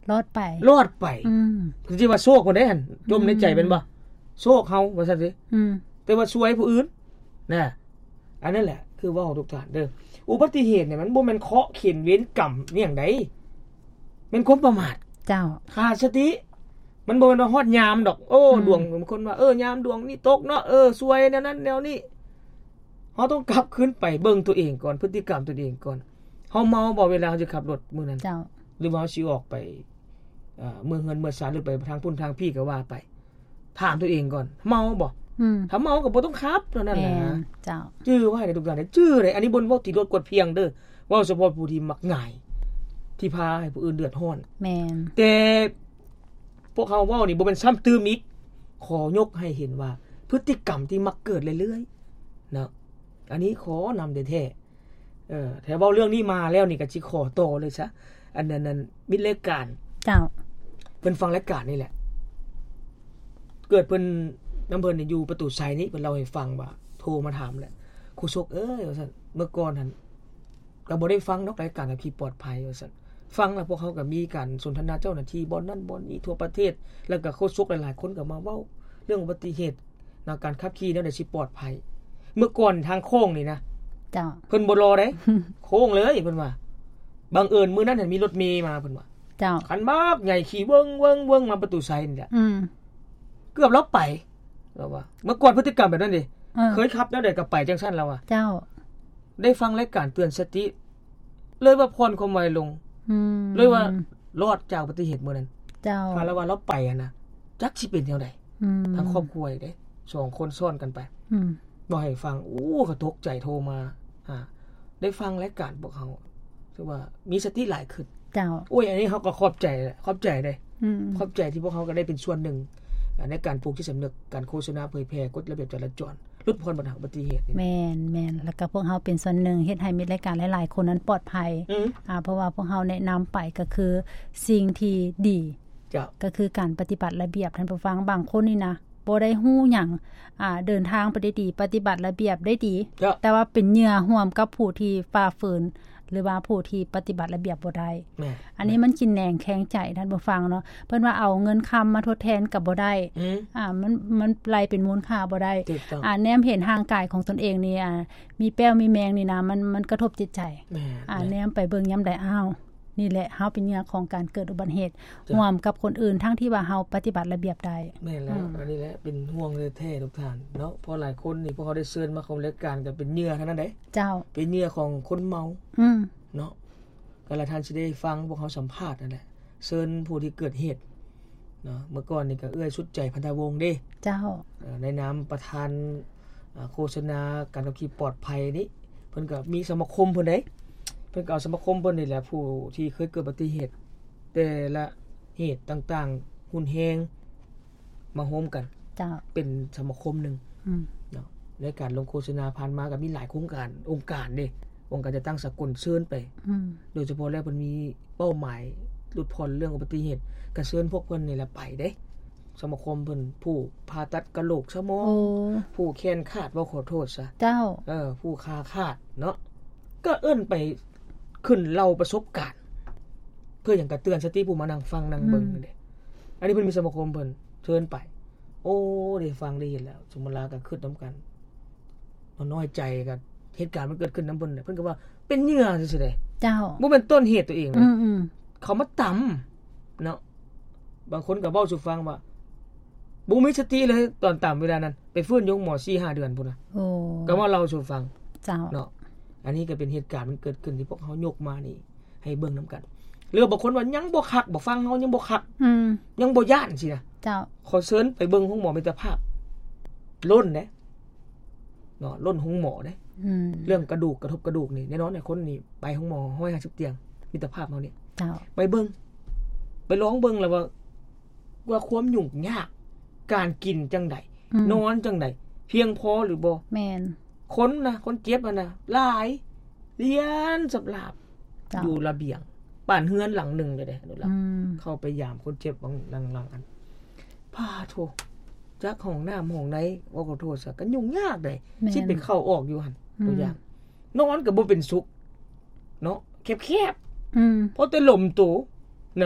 รอดไปสิว่าโชคบ่ได้หั่นจมในใจเป็นบ่โชคเฮาว่าซั่นสิแต่ว่าช่วยผู้อื่นนะอันนั้นแหละคือเว้าทุกท่านเด้ออุบัติเหตุเนี่ยมันบ่แม่นเคราะห์เข็นเวรกรรมอีหยังใดแม่นความประมาทเจ้าขาดสติมันบ่แม่นว่าฮอดยามดอกโอ้ดวงบางคนว่ายามดวงนี่ตกเนาะซวยแนวนั้นแนวนี้เฮาต้องกลับคืนไปเบิ่งตัวเองก่อนพฤติกรรมตัวเองก่อนเฮาเมาบ่เวลาเฮาจะขับรถมื้อนั้นเจ้าหรือว่าเฮาสิออกไปเมืองเฮือนเมืองศาลหรือไปทางพุ่นทางพี่ก็ว่าไปถามตัวเองก่อนเมาบ่ถ้าเมาก็บ่ต้องขับเท่านั้นแหละเจ้าจื้อไว้ได้ทุกอย่างได้จื้อได้อันนี้บ่เว้าที่รถกดเพียงเด้อเว้าเฉพาะผู้ที่มักง่ายที่พาให้ผู้อื่นเดือดร้อนแม่นแต่พวกเฮาเว้านี่บ่แม่นซ้ำเติมอีกขอยกให้เห็นว่าพฤติกรรมที่มักเกิดเรื่อยๆเนาะอันนี้ขอนำแท้ๆแต่เว้าเรื่องนี้มาแล้วนี่ก็สิขอต่อเลยซะอันนั้นมิตรรายการเจ้าเพิ่นฟังรายการนี่แหละเกิดเพิ่นน้ำเพิ่นนี่อยู่ประตูไซนี้เพิ่นเล่าให้ฟังว่าโทรมาถามแหละครูชกว่าซั่นเมื่อก่อนหั่นก็บ่ได้ฟังเนาะรายการขับขี่ปลอดภัยว่าซั่นฟังแล้วพวกเขาก็มีการสนทนาเจ้าหน้าที่บ่อนนั้นบ่อนนี้ทั่วประเทศแล้วก็โคชกหลายๆคนก็มาเว้าเรื่องอุบัติเหตุในการขับขี่แนวใดสิปลอดภัยเมื่อก่อนทางโค้งนี่นะจ้าเพิ่นบ่รอเด้โค้งเลยเพิ่นว่าบังเอิญมื้อนั้นเห็นมีรถเมล์มาเพิ่นว่าเจ้าคันมากใหญ่ขี่เวิ้งมาประตูไซนี่แหละเกือบล็อกไปแล้วว่าเมื่อก่อนพฤติกรรมแบบนั้นดิเคยขับแล้วได้ก็ไปจังซั่นแล้วว่าเจ้าได้ฟังรายการเตือนสติเลยว่าพรความไวลงเลยว่ารอดจากอุบัติเหตุมื้อนั้นเจ้าถ้าแล้วว่าเราไปนะจักสิเป็นแนวใดทั้งครอบครัวเด้2คนซ้อนกันไปบ่ให้ฟังก็ตกใจโทรมาได้ฟังรายการพวกเฮาคือว่ามีสติหลายขึ้นเจ้าโอ้ยอันนี้เฮาก็ขอบใจเด้ขอบใจที่พวกเฮาก็ได้เป็นส่วนหนึ่งในการปลูกจิตสำนึกการโฆษณาเผยแพร่กฎระเบียบจราจรลดพรปัญหาอุบัติเหตุแม่นๆแล้วก็พวกเฮาเป็นส่วนหนึ่งเฮ็ดให้มีรายการหลายๆคนนั้นปลอดภัยเพราะว่าพวกเฮาแนะนําไปก็คือสิ่งที่ดีก็คือการปฏิบัติระเบียบท่านผู้ฟังบางคนนี่นะบ่ได้ฮู้หยังเดินทางไปได้ดีปฏิบัติระเบียบได้ดีแต่ว่าเป็นเหยื่อร่วมกับผู้ที่ฝ่าฝืนหรือว่าผู้ที่ปฏิบัติระเบียบบ่ได้อันนี้มันกินแหนงแข็งใจท่านผู้ฟังเนาะเพิ่นว่าเอาเงินค้ำมาทดแทนก็บ่ได้มันไล่เป็นมูลค่าบ่ได้แนมเห็นห่างกายของตนเองนี่มีแป้วมีแมงนี่นะมันกระทบจิตใจแนมไปเบิ่งยามใดนี่แหละเฮาเป็นเหยื่อของการเกิดอุบัติเหตุร่วมกับคนอื่นทั้งที่ว่าเฮาปฏิบัติระเบียบได้แม่นแล้วอันนี้แหละเป็นห่วงแท้ๆทุกท่านเนาะเพราะหลายคนนี่พวกเขาได้เชิญมาเข้ารายการก็เป็นเหยื่อทั้งนั้นเด้เจ้าเป็นเหยื่อของคนเมาเนาะก็หลายท่านสิได้ฟังพวกเขาสัมภาษณ์นั่นแหละเชิญผู้ที่เกิดเหตุเนาะเมื่อก่อนนี่ก็เอื้อยสุดใจพันธวงศ์เด้เจ้าในนามประธานโฆษณาการขับขี่ปลอดภัยนี่เพิ่นก็มีสมาคมเพิ่นเด้เพิ่นก็เอาสมาคมเพิ่นนี่แหละผู้ที่เคยเกิดอุบัติเหตุแต่ละเหตุต่างๆหุ่นแฮงมาโฮมกันจ้าเป็นสมาคมนึงเนาะในการลงโฆษณาผ่านมาก็มีหลายโครงการองค์การเด้องค์การจะตั้งสากลเชิญไปโดยเฉพาะแล้วเพิ่นมีเป้าหมายลดพรเรื่องอุบัติเหตุก็เชิญพวกเพิ่นนี่แหละไปเด้สมาคมเพิ่นผู้ผ่าตัดกะโหลกสมองผู้แขนขาดบ่ขอโทษซะเจ้าผู้ขาขาดเนาะก็เอิ้นไปขึ้นเล่าประสบการณ์เพื่อหยังก็เตือนสติผู้มานั่งฟังนั่งเบิ่งเด้อันนี้เพิ่นมีสมาคมเพิ่นเชิญไปโอ้ได้ฟังได้เห็นแล้วสมมุติลาก็คิดนํากันน้อยใจก็เหตุการณ์มันเกิดขึ้นนําเพิ่นเพิ่นก็ว่าเป็นเหยื่อซื่อๆเด้เจ้าบ่แม่นต้นเหตุตัวเองเลยเขามาตำเนาะบางคนก็เว้าสู่ฟังว่าบ่มีสติเลยตอนตำเวลานั้นไปฟื้นยงหมอ 4-5 เดือนพุ่นน่ะโอ้ก็ว่าเราสู่ฟังเจ้าเนาะอันนี้ก็เป็นเหตุการณ์มันเกิดขึ้นที่พวกเฮายกมานี่ให้เบิ่งนํากันหรือบางคนว่ายังบ่คักบ่ฟังเฮายังบ่คักยังบ่ย้านสินะเจ้าขอเชิญไปเบิ่งของหมอมิตรภาพล้นเด้เนาะล้นของหมอเด้เรื่องกระดูกกระทบกระดูกนี่แน่นอนเนี่ยคนนี่ไปของหมอ150เตียงมิตรภาพเฮานี่เจ้าไปเบิ่งไปลองเบิ่งแล้วว่าความยุ่งยากการกินจังได๋นอนจังได๋เพียงพอหรือบ่แม่นคนนะคนเจ็บน่ะหลายเรียนสำหรับอยู่ระเบียงบ้านเฮือนหลังนึงเลยเด้นั่นล่ะเข้าไปยามคนเจ็บบางหลังๆอันพาโทจักห้องน้ำห้องไหนว่าขอโทษซะก็ยุ่งยากได้สิไปเข้าออกอยู่หั่นตัวอย่างนอนก็บ่เป็นสุขเนาะแคบๆเพราะแต่ลมโตน่ะ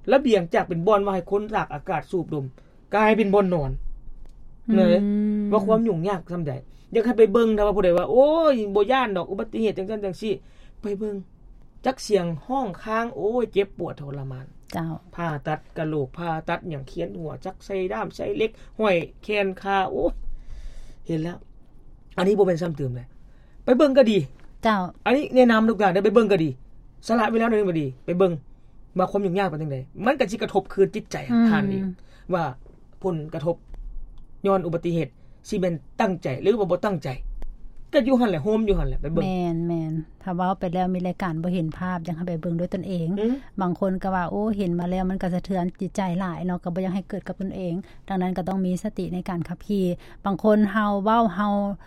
ระเบียงจากเป็นบ่อนว่าให้คนตากอากาศสูบดมกลายเป็นบ่อนนอนเลยว่าความยุ่งยากซำใดอยากให้ไปเบิ่งถ้าว่าผู้ใดว่าโอ้ยบ่ย้านดอกอุบัติเหตุจังซั่นจังซี่ไปเบิ่งจักเสียงห้องค้างโอ้ยเจ็บปวดทรมานเจ้าผ่าตัดกะโหลกผ่าตัดหยังเขียนหัวจักใส่ด้ามใส่เหล็กห้อยแขนขาโอ้เห็นแล้วอันนี้บ่แม่นซ้ำเติมเลยไปเบิ่งก็ดีเจ้าอันนี้แนะนำทุกอย่างได้ไปเบิ่งก็ดีสละเวลาหน่อยบ่ดีไปเบิ่งว่าความยุ่งยากเป็นจังได๋มันก็สิกระทบคืนจิตใจท่านอีกว่าผลกระทบย้อนอุบัติเหตุสิแม่นตั้งใจหรือว่าบ่ตั้งใจก็อยู่หั่นแหละโฮมอยู่หั่นแหละไปเบิ่งแม่นๆถ้าเว้าไปแล้วมีรายการบ่เห็นภาพยังให้ไปเบิ่งด้วยตนเองบางคนก็ว่าโอ้เห็นมาแล้วมันก็สะเทือนจิตใจหลายเนาะก็บ่อยากให้เกิดกับตนเองดังนั้นก็ต้องมีสติในการขับขี่บางคนเฮาเว้าเฮา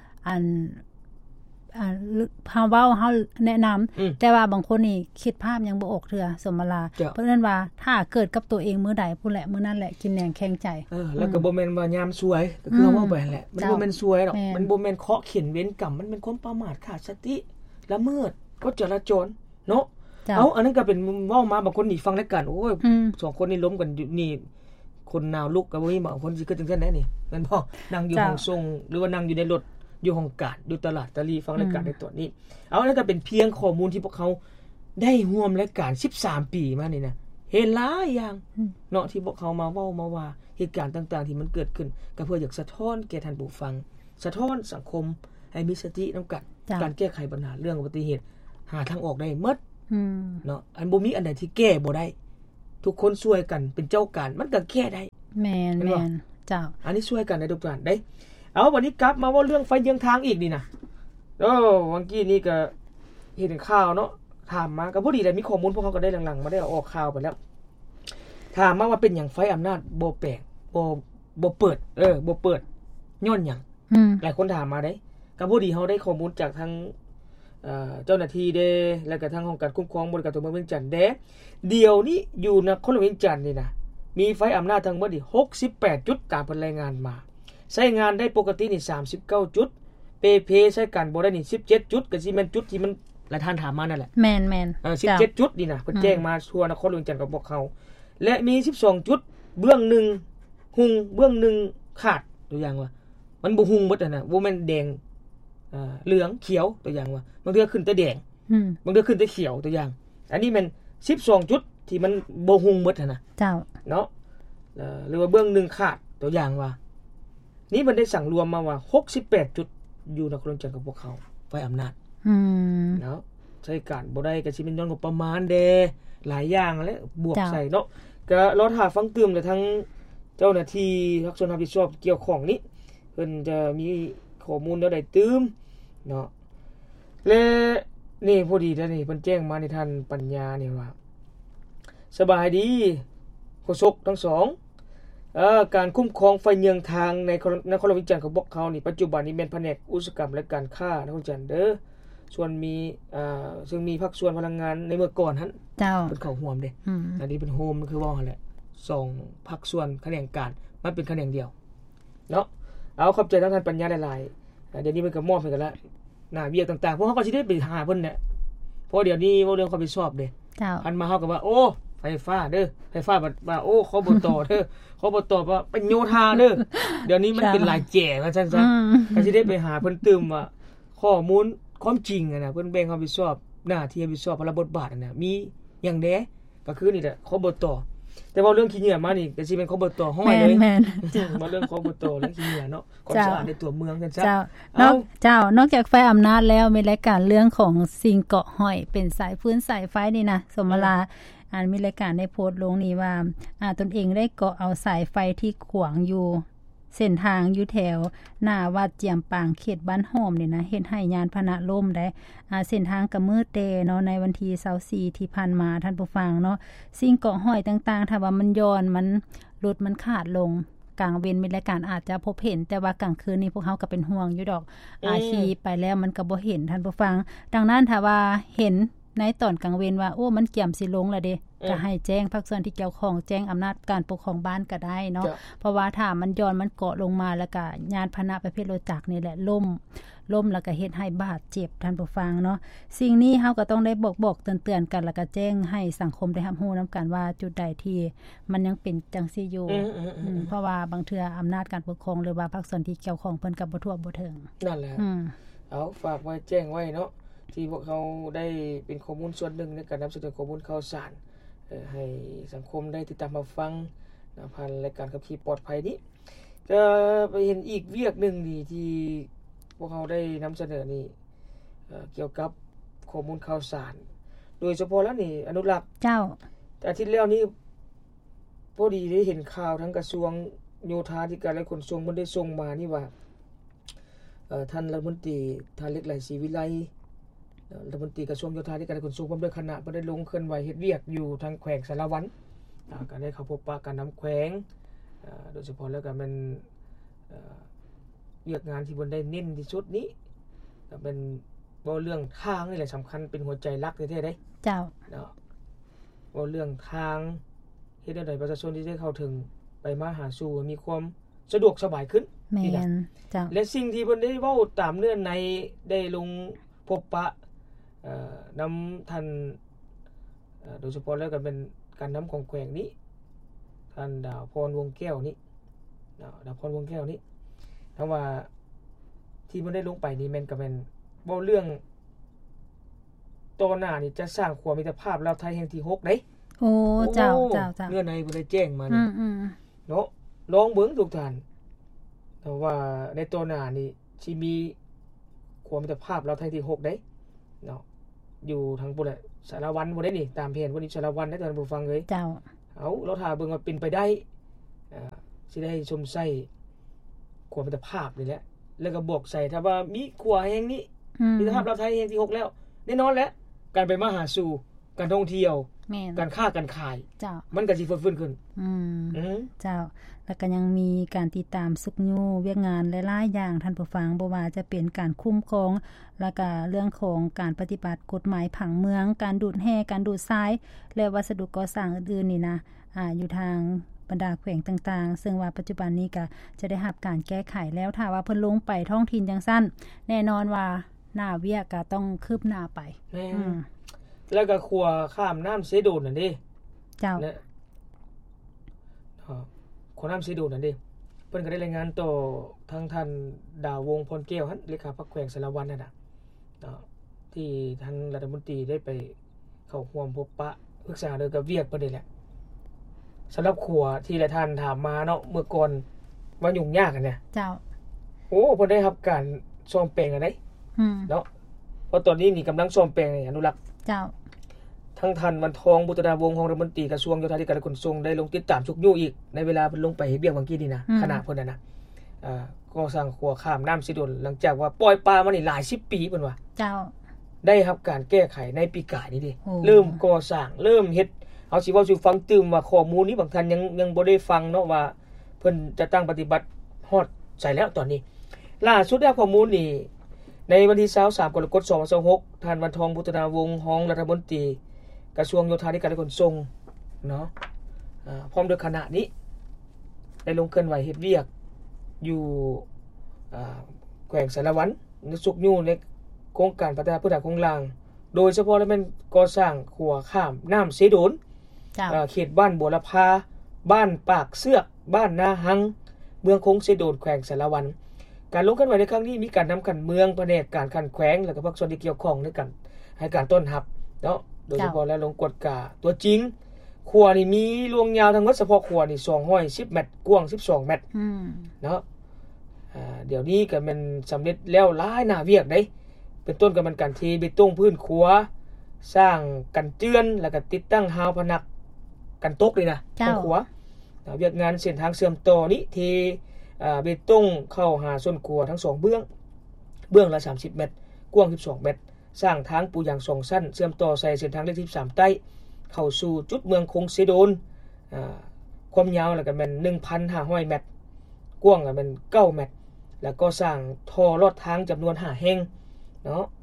เฮาแนะนำแต่ว่าบางคนนี่คิดภาพยังบ่ออกเทื่อสมมาลาเพราะฉะนั้นว่าถ้าเกิดกับตัวเองมื้อใดผู้แหละมื้อนั้นแหละกินแหนงแข็งใจแล้วก็บ่แม่นว่ายามสวยก็คือเว้าไปแหละมันบ่แม่นสวยดอกมันบ่แม่นเคาะเข็นเว้นกรรมมันเป็นความประมาทขาดสติละเมิดกฎจราจรเนาะเอาอันนั้นก็เป็นเว้ามาบางคนนี่ฟังรายการโอ้ย2คนนี่ล้มกันนี่คนนาวลุกก็บ่มีบางคนสิเกิดจังซั่นได้นี่แม่นบ่นั่งอยู่ห้องส่งหรือว่านั่งอยู่ในรถอยู่ห้องการอยู่ตลาดตะลีฟังรายการในตัวนี้เอาแล้วก็เป็นเพียงข้อมูลที่พวกเขาได้ร่วมรายการ13ปีมานี่นะเห็นหลายอย่างเนาะที่พวกเขามาเว้ามาว่าเหตุการณ์ต่างๆที่มันเกิดขึ้นก็เพื่ออยากสะท้อนแก่ท่านผู้ฟังสะท้อนสังคมให้มีสตินำกันการแก้ไขปัญหาเรื่องอุบัติเหตุหาทางออกได้หมดเนาะอันบ่มีอันใดที่แก้บ่ได้ทุกคนช่วยกันเป็นเจ้าการมันก็แก้ได้แม่นๆเจ้าอันนี้ช่วยกันในทุกการได้เอาวันนี้กลับมาว่าเรื่องไฟเยืองทางอีกนี่นะวันกี้นี่ก็เห็นข่าวเนาะถามมาก็พอดีได้มีข้อมูลพวกเขาก็ได้หลังๆมาได้ออกข่าวไปแล้วถามมาว่าเป็นหยังไฟอำนาจบ่แปลกบ่เปิดบ่เปิดย้อนหยังหลายคนถามมาได้ก็พอดีเฮาได้ข้อมูลจากทางเจ้าหน้าที่เด้แล้วก็ทางห้องการคุ้มครองบริการตัวเมืองเวียงจันทน์เด้เดี๋ยวนี้อยู่นครเวียงจันทน์นี่นะมีไฟอำนาจทั้งหมดนี่68จุดตามรายงานมาใช้งานได้ปกตินี่39จุดเปใช้การบ่ได้นี่17จุดก็สิแม่นจุดที่มันหลายท่านถามมานั่นแหละแม่นๆ17จุดนี่นะเพิ่นแจ้งมาทั่วนครหลวงจันทน์กับพวกเขาและมี12จุดเบื้องหนึ่งหุงเบื้องหนึ่งขาดตัวอย่างว่ามันบ่หุงหมดน่ะบ่แม่นแดงเหลืองเขียวตัวอย่างว่าบางเทื่อขึ้นแต่แดงบางเทื่อขึ้นแต่เขียวตัวอย่างอันนี้มัน12จุดที่มันบ่หุงหมดน่ะเจ้าเนาะหรือว่าเบื้องหนึ่งขาดตัวอย่างว่านี่มันได้สั่งรวมมาว่า68จุดอยู่นครหลวงจันทน์กับพวกเขาไฟอำนาจเนาะใช้การบ่ได้ก็สิเป็นย้อนงบประมาณเด้หลายอย่างแล้วบวกใส่เนาะก็รอท่าฟังตื่มแต่ทั้งเจ้าหน้าที่รักษารับผิดชอบเกี่ยวข้องนี้เพิ่นจะมีข้อมูลแนวใดตื่มเนาะและนี่พอดีแล้วนี่เพิ่นแจ้งมาในท่านปัญญานี่ว่าสบายดีโฆษกทั้งสองการคุ้มครองไฟเยืองทางในนครหลวงวิจันทน์ของพวกเขานี่ปัจจุบันนี้เป็นแผนกอุตสาหกรรมและการค้านครจันทน์เด้อส่วนมีซึ่งมีภาคส่วนพลังงานในเมื่อก่อนหั่นเจ้าเป็นเข้าร่วมเด้อันนี้เป็นโฮมคือว่าหั่นแหละ2ภาคส่วนแขนงการมันเป็นแขนงเดียวเนาะเอาขอบใจทั้งท่านปัญญาหลายๆเดี๋ยวนี้มันก็มอบให้กันแล้วหน้าเวียกต่างๆพวกเฮาก็สิได้ไปหาเพิ่นเนี่ยเพราะเดี๋ยวนี้เว้าเรื่องความผิดชอบเด้เจ้าอันมาเฮาก็ว่าโอ้ไฟฟ้าเด้อไฟฟ้าว่าโอ้เขาบ่ต่อเด้อเขาบ่ต่อว่าเป็นโยธาเด้อเดี๋ยวนี้มันเป็นหลายแจ๋ว่าซั่นซะก็สิได้ไปหาเพิ่นตื่มว่าข้อมูลความจริงน่ะเพิ่นแบ่งความผิดชอบหน้าที่รับผิดชอบพระบทบาทน่ะมีหยังแดก็คือนี่แหละเขาบ่ต่อแต่ว่าเรื่องขี้เหงื่อมานี่ก็สิเป็นเขาบ่ต่อห้อยเลยมาเรื่องเขาบ่ต่อเรื่องขี้เหงื่อเนาะความสะอาดในตัวเมืองซั่นซะเจ้านอกจากไฟอำนาจแล้วมีรายการเรื่องของสิ่งเกาะห้อยเป็นสายฟื้นสายไฟนี่นะสมมาลามีรายการได้โพสต์ลงนี้ว่าตนเองได้เกาะเอาสายไฟที่ขวางอยู่เส้นทางอยู่แถวหน้าวัดเจียมปางเขตบ้านหอมนี่นะเฮ็ดให้ยานพาหนะล่มได้เส้นทางก็มืดแตเนาะในวันที่24ที่ผ่านมาท่านผู้ฟังเนาะสิ่งเกาะห้อยต่างๆถ้าว่ามันย้อนมันรถมันขาดลงกลางเว้นมีรายการอาจจะพบเห็นแต่ว่ากลางคืนนี้พวกเฮาก็เป็นห่วงอยู่ดอกขี่ไปแล้วมันก็บ่เห็นท่านผู้ฟังดังนั้นถ้าว่าเห็นในตอนกลางเวรว่าโอ้มันเกี่ยมสิลงแล้วเด้ก็ให้แจ้งภาคส่วนที่เกี่ยวข้องแจ้งอำนาจการปกครองบ้านก็ได้เนาะเพราะว่าถ้ามันย้อนมันเกาะลงมาแล้วก็ยานพาหนะประเภทรถจักรนี่แหละล่มแล้วก็เฮ็ดให้บาดเจ็บท่านผู้ฟังเนาะสิ่งนี้เฮาก็ต้องได้บอกเตือนกันแล้วก็แจ้งให้สังคมได้รับรู้นํากันว่าจุดใดที่มันยังเป็นจังซี่อยู่เพราะว่าบางเทื่ออำนาจการปกครองหรือว่าภาคส่วนที่เกี่ยวข้องเพิ่นก็บ่ทั่วบ่ถึงนั่นแหละเอาฝากไว้แจ้งไว้เนาะที่พวกเขาได้เป็นข้อมูลส่วนหนึ่งในการนำเสนอข้อมูลข่าวสารให้สังคมได้ติดตามมาฟังผ่านรายการขับขี่ปลอดภัยนี้จะไปเห็นอีกเวียกนึงนี่ที่พวกเขาได้นำเสนอนี่เกี่ยวกับข้อมูลข่าวสารโดยเฉพาะแล้วนี่อนุรักษ์เจ้าอาทิตย์แล้วนี้พอดีได้เห็นข่าวทั้งกระทรวงโยธาธิการและขนส่งมันได้ส่งมานี่ว่าท่านรัฐมนตรีท่านเล็กไหลศรีวิไลรัฐมนตรีกระทรวงโยธาธิการและขนส่งพร้อมด้วยคณะได้ลงเคลื่อนไหวเฮ็ดเวียกอยู่ทางแขวงสารวัตรก็ได้เข้าพบปะการนําแขวงโดยเฉพาะแล้วก็มันเวียกงานที่เพิ่นได้เน้นที่สุดนี้ก็เป็นบ่เรื่องทางนี่แหละสำคัญเป็นหัวใจหลักแท้ๆเด้เจ้าเนาะบ่เรื่องทางเฮ็ดให้ประชาชนที่ได้เข้าถึงไปมาหาสู่มีความสะดวกสบายขึ้นแม่นเจ้าและสิ่งที่เพิ่นได้เว้าตามเนื้อในได้ลงพบปะนําท่านโดยเฉพาะแล้วก็เป็นการนําของแขวงนี้ท่านดาวพรวงแก้วนี้ดาวพรวงแก้วนี้ถ้าว่าที่มันได้ลงไปนี่แม่นก็แม่นเว้าเรื่องต่อหน้านี่จะสร้างความมิตรภาพลาวไทยแห่งที่6เด้โอ้เจ้าเนื้อในบ่ได้แจ้งมานี่เนาะลองเบิ่งทุกท่านแต่ว่าในต่อหน้านี่สิมีความมิตรภาพลาวไทยที่6เด้เนาะอยู่ทางพุ่นแหละสารวัตรบ่ได้นี่ตามแผนบ่นี่สารวัตรได้ท่านผู้ฟังเอ้ยเจ้าเอาเราถ้าเบิ่งว่าเป็นไปได้สิได้ชมใส่ความมิตรภาพนี่แหละแล้วก็บอกใส่ถ้าว่ามีขัวแห่งนี้มิตรภาพลาวไทยแห่งที่6แล้วแน่นอนแหละการไปมาหาสู่การท่องเที่ยวการค้าการขายเจ้ามันก็สิฟื้นขึ้นเจ้าแล้วก็ยังมีการติดตามสุกยูเวียกงานหลายๆอย่างท่านผู้ฟังบ่ว่าจะเป็นการคุ้มครองแล้วก็เรื่องของการปฏิบัติกฎหมายผังเมืองการดูดแห่การดูดทรายและวัสดุก่อสร้างอื่นๆนี่นะอยู่ทางบรรดาแขวงต่างๆซึ่งว่าปัจจุบันนี้ก็จะได้รับการแก้ไขแล้วถ้าว่าเพิ่นลงไปท้องถิ่นจังซั่นแน่นอนว่าหน้าเวียกก็ต้องคืบหน้าไปแล้วก็ขัวข้ามน้ำเสโดนนั่นเด้เจ้าขัวน้ำเสโดนนั่นเด้เพิ่นก็ได้รายงานต่อทางท่านดาววงพรแก้วหั่นเลขาพรรคแขวงสารวัตรนั่นน่ะที่ท่านรัฐมนตรีได้ไปเข้าร่วมพบปะปรึกษาเรื่องกับเวียกประเด็นแหละสำหรับขัวที่หลายท่านถามมาเนาะเมื่อก่อนว่ายุ่งยากกันเนี่ยเจ้าโอ้เพิ่นได้รับการซ่อมแปลงอันใดเนาะเพราะตอนนี้นี่กำลังซ่อมแปลงอนุรักษ์เจ้าทั้งท่านวันทองบุตรดาวงศ์ของรัฐมนตรีกระทรวงโยธาธิการและขนส่งได้ลงติดตามชุกยู่อีกในเวลาเพิ่นลงไปเฮ็ดเวียกบางกี้นี่นะขณะเพิ่นน่ะก็สร้างขัวข้ามน้ำสิดลหลังจากว่าปล่อยปลามานี่หลาย10ปีเพิ่นว่าเจ้าได้รับการแก้ไขในปีกายนี้ดิเริ่มก่อสร้างเริ่มเฮ็ดเอาสิเว้าสู่ฟังตื่มว่าข้อมูลนี้บางท่านยังบ่ได้ฟังเนาะว่าเพิ่นจะตั้งปฏิบัติฮอดใส่แล้วตอนนี้ล่าสุดได้ข้อมูลนี่ในวันที่23กรกฎาคม2026ท่านวันทองบุตรดาวงศ์ของรัฐมนตรีกระทรวงโยธาธิการและขนส่งเนาะพร้อมด้วยคณะนี้ได้ลงเคลื่อนไหวเฮ็ดเวียกอยู่แขวงสารวัตรในสุกยู่ในโครงการพัฒนาพื้นฐานโครงล่างโดยเฉพาะแล้วแม่นก่อสร้างขัวข้ามน้ำเสโดนเขตบ้านบัวละพาบ้านปากเสือกบ้านนาหังเมืองคงเสโดนแขวงสารวัตรการลงเคลื่อนไหวในครั้งนี้มีการนํากันเมืองแผนกการคันแขวงและก็ภาคส่วนที่เกี่ยวข้องในการให้การต้อนรับเนาะโดยเฉพาะแล้วลงกฎกาตัวจริงขัวนี่มีลวงยาวทั้งหมดเฉพาะขัวนี่210เมตรกว้าง12เมตรเนาะเดี๋ยวนี้ก็มันสำเร็จแล้วหลายหน้าเวียกได้เป็นต้นกับมันการเทเบตงพื้นขัวสร้างกันเจือนแล้วก็ติดตั้งหาวพนักกันตกเลยนะของขัวเวียกงานเส้นทางเชื่อมต่อนี้เทเบตงเข้าหาส่วนขัวทั้ง2เบื้องละ30เมตรกว้าง12เมตรสร้างทางปูอย่าง2ชั้นเชื่อมต่อใส่เส้นทางเลข13ใต้เข้าสู่จุดเมืองคงเสโดนความยาวแล้วก็แม่น 1,500 เมตรกว้างก็แม่น9เมตรแล้วก็สร้างท่อลอดทางจํานวน5แห่งเนาะ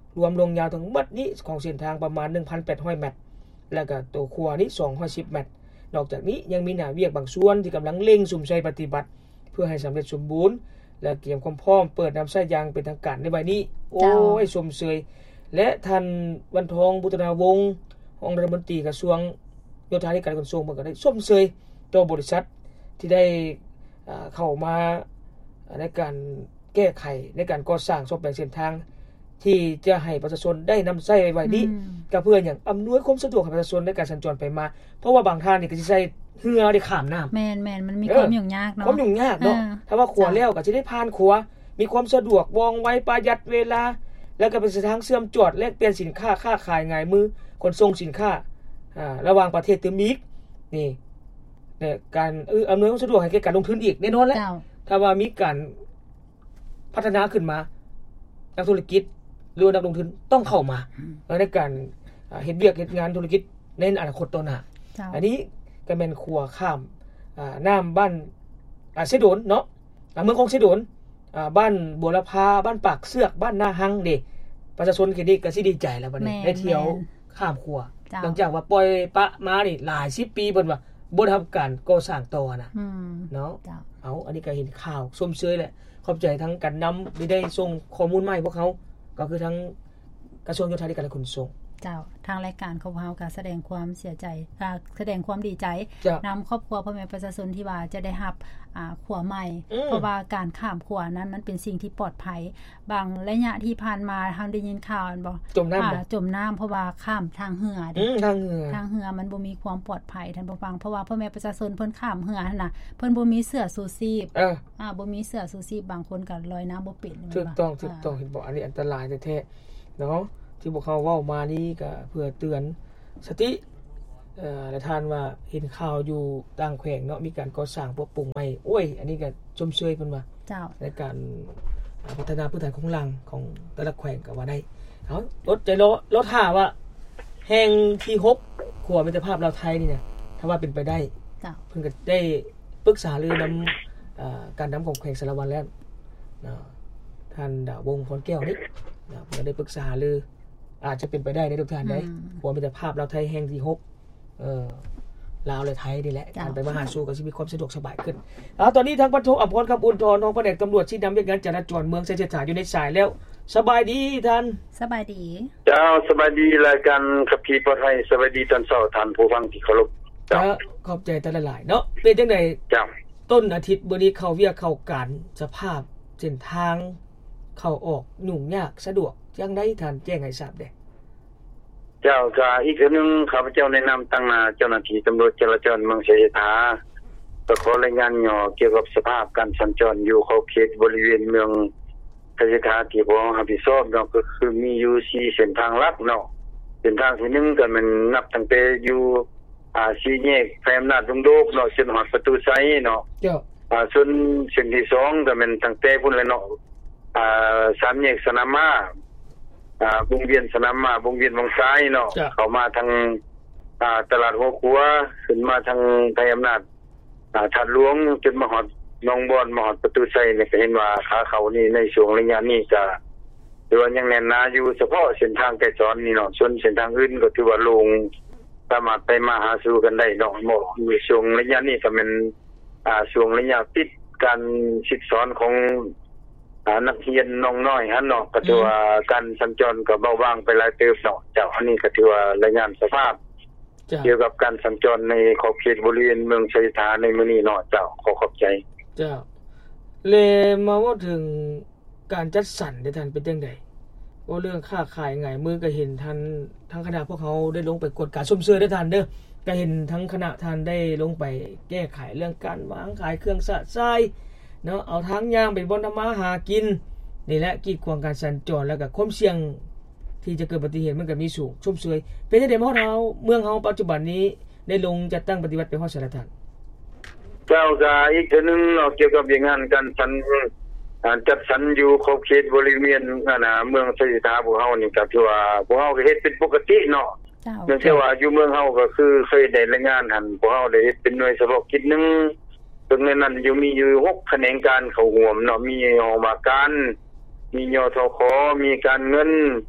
รวมลงยาวทั้งหมดนี้ของเส้นทางประมาณ 1,800 เมตรแล้วก็ตัวขัวนี้210 เมตรนอกจากนี้ยังมีหน้าเวียกบางส่วนที่กำลังเร่งสุ่มใช้ปฏิบัติเพื่อให้สำเร็จสมบูรณ์และเตรียมความพร้อมเปิดน้ำใช้ยางเป็นทางการในบัดนี้โอ้ยสมเสยและท่านวันทองบุตรนาวงศ์รองรัฐมนตรีกระทรวงโยธาธิการขนส่งเพิ่นก็ได้สมเสยต่อบริษัทที่ได้เข้ามาในการแก้ไขในการก่อสร้างซ่อมแปลงเส้นทางที่จะให้ประชาชนได้นำใช้ไว้นี้ก็เพื่ออย่างอำนวยความสะดวกให้ประชาชนในการสัญจรไปมาเพราะว่าบางทางนี่ก็สิใช้เรือได้ข้ามน้ำแม่นๆมันมีความยุ่งยากเนาะความยุ่งยากเนาะถ้าว่าขัวแล้วก็สิได้ผ่านขัวมีความสะดวกว่องไวประหยัดเวลาแล้วก็เป็นเส้นทางเชื่อมจอดแลกเปลี่ยนสินค้าค้าขายง่ายมือขนส่งสินค้าระหว่างประเทศตึมอีกนี่การอำนวยความสะดวกให้แก่การลงทุนอีกแน่นอนแหละถ้าว่ามีการพัฒนาขึ้นมานักธุรกิจหรือนักลงทุนต้องเข้ามาในการเฮ็ดเวียกเฮ็ดงานธุรกิจในอนาคตต่อหน้าอันนี้ก็แม่นขัวข้ามน้ำบ้านเสดนเนาะเมืองของเสดนบ้านบัวละพาบ้านปากเสือกบ้านนาหังนี่ประชาชนก็สิดีใจแล้วบัดนี้ได้เที่ยวข้ามขัวหลังจากว่าปล่อยปะมานี่หลาย10ปีเพิ่นว่าบ่ทำการก่อสร้างต่อน่ะเนาะอันนี้ก็เห็นข่าวส้มเชยแหละขอบใจทั้งการนำที่ได้ส่งข้อมูลมาให้พวกเขาก็คือทั้งกระทรวงโยธาธิการและขนส่งเจ้าทางรายการของเฮาก็แสดงความเสียใจแสดงความดีใจนำครอบครัวพ่อแม่ประชาชนที่ว่าจะได้รับขัวใหม่เพราะว่าการข้ามขัวนั้นมันเป็นสิ่งที่ปลอดภัยบางระยะที่ผ่านมาทางได้ยินข่าวบ่จมน้ำเพราะว่าข้ามทางเรือทางเรือมันบ่มีความปลอดภัยท่านผู้ฟังเพราะว่าพ่อแม่ประชาชนเพิ่นข้ามเรือนั่นน่ะเพิ่นบ่มีเสื้อชูชีพบ่มีเสื้อชูชีพบางคนก็ลอยน้ำบ่เป็นถูกต้องเห็นบ่อันนี้อันตรายแท้ๆเนาะที่พวกเขาเว้ามานี่ก็เพื่อเตือนสติและท่านว่าเห็นข่าวอยู่ต่างแขวงเนาะมีการก่อสร้างปรับปรุงใหม่โอ้ยอันนี้ก็ชมเชยเพิ่นว่าเจ้าในการพัฒนาพื้นฐานของหลังของแต่ละแขวงก็ว่าได้รถใจรถท่าว่าแห่งที่6ขัวมิตรภาพลาวไทยนี่นะถ้าว่าเป็นไปได้เจ้าเพิ่นก็ได้ปรึกษาเรื่องนำการนำของแขวงสารวัตรแล้วท่านดาวงศ์พรแก้วนี่เพิ่นได้ปรึกษาเรื่องอาจจะเป็นไปได้ในทุกท่านได้ขัวมิตรภาพลาวไทยแห่งที่6ลาวและไทยนี่แหละการไปมาหาสู่ก็สิมีความสะดวกสบายขึ้นตอนนี้ทางพันโทอภรณ์คำอุ่นทองรองแผนกตำรวจที่นำเรื่องการจราจรเมืองเศรษฐาอยู่ในสายแล้วสบายดีท่านสบายดีเจ้าสบายดีรายการขับขี่ปลอดภัยสบายดีตอนเช้าท่านผู้ฟังที่เคารพเจ้าขอบใจท่านหลายๆเนาะเป็นจังได๋เจ้าต้นอาทิตย์มื้อนี้เข้าเวียกเข้าการสภาพเส้นทางเข้าออกยุ่งยากสะดวกจังได๋ท่านแจ้งให้ทราบได้เจ้าก็อีกเทื่อนึงข้าพเจ้าแนะนำตั้งหน้าเจ้าหน้าที่ตำรวจจราจรเมืองเศรษฐาก็ขอรายงานย่อเกี่ยวกับสภาพการสัญจรอยู่เข้าเขตบริเวณเมืองเศรษฐาที่บ่รับผิดชอบเนาะก็คือมีอยู่4เส้นทางหลักเนาะเส้นทางที่1ก็มันนับตั้งแต่อยู่สี่แยกแพรมนาดดงโดกเนาะจนฮอดประตูไสเนาะเจ้าส่วนเส้นที่2ก็มันตั้งแต่พุ่นแหละเนาะสามแยกสนามม้าวงเวียนสนามม้าวงเวียนวังซ้ายเนาะเข้ามาทางตลาดหัวขัวขึ้นมาทางไทยอำนาจทัดหลวงจนมาฮอดหนองบอนมาฮอดประตูไสเนี่ยก็เห็นว่าขาเข้านี่ในช่วงระยะนี้ก็ถือว่ายังแน่นหนาอยู่เฉพาะเส้นทางไกลจรนี่เนาะส่วนเส้นทางอื่นก็ถือว่าโล่งสามารถไปมาหาสู่กันได้เนาะเหมาะอยู่ช่วงระยะนี้ก็เป็นช่วงระยะปิดการศึกษาของนักเรียนน้องน้อยหั่นเนาะก็ถือว่าการสัญจรก็เบาบางไปหลายเติบเนาะเจ้าอันนี้ก็ถือว่ารายงานสภาพเกี่ยวกับการสัญจรในขอบเขตบริเวณเมืองเศรษฐาในมื้อนี้เนาะเจ้าขอบใจเจ้าเลมาว่าถึงการจัดสรรได้ท่านเป็นจังได๋ว่าเรื่องค้าขายง่ายมือก็เห็นท่านทั้งคณะพวกเขาได้ลงไปกวดการชมเชยได้ท่านเด้อก็เห็นทั้งคณะท่านได้ลงไปแก้ไขเรื่องการวางขายเครื่องสะสายเนาะเอาทางยางไปบ่นำมาหากินนี่แหละกีดขวางการสัญจรแล้วก็ความเสี่ยงที่จะเกิดอุบัติเหตุมันก็มีสูงชมเชยเป็นจังได๋เฮาเมืองเฮาปัจจุบันนี้ได้ลงจัดตั้งปฏิบัติไปฮอดสารท่านเจ้าก็อีกเทื่อนึงเนาะเกี่ยวกับงานการจัดสรรอยู่ขอบเขตบริเวณเมืองเศรษฐาพวกเฮานี่ก็ถือว่าพวกเฮาก็เฮ็ดเป็นปกติเนาะเนื่องจากว่าอยู่เมืองเฮาก็คือเคยได้รายงานหั่นพวกเฮาได้เฮ็ดเป็นหน่วยเฉพาะกิจนึงตรงนั้นมีอยู่6แขนงการเข้าร่วมเนาะมีหอมาการมียทคมีการเงิน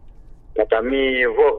แล้วก็มีพวก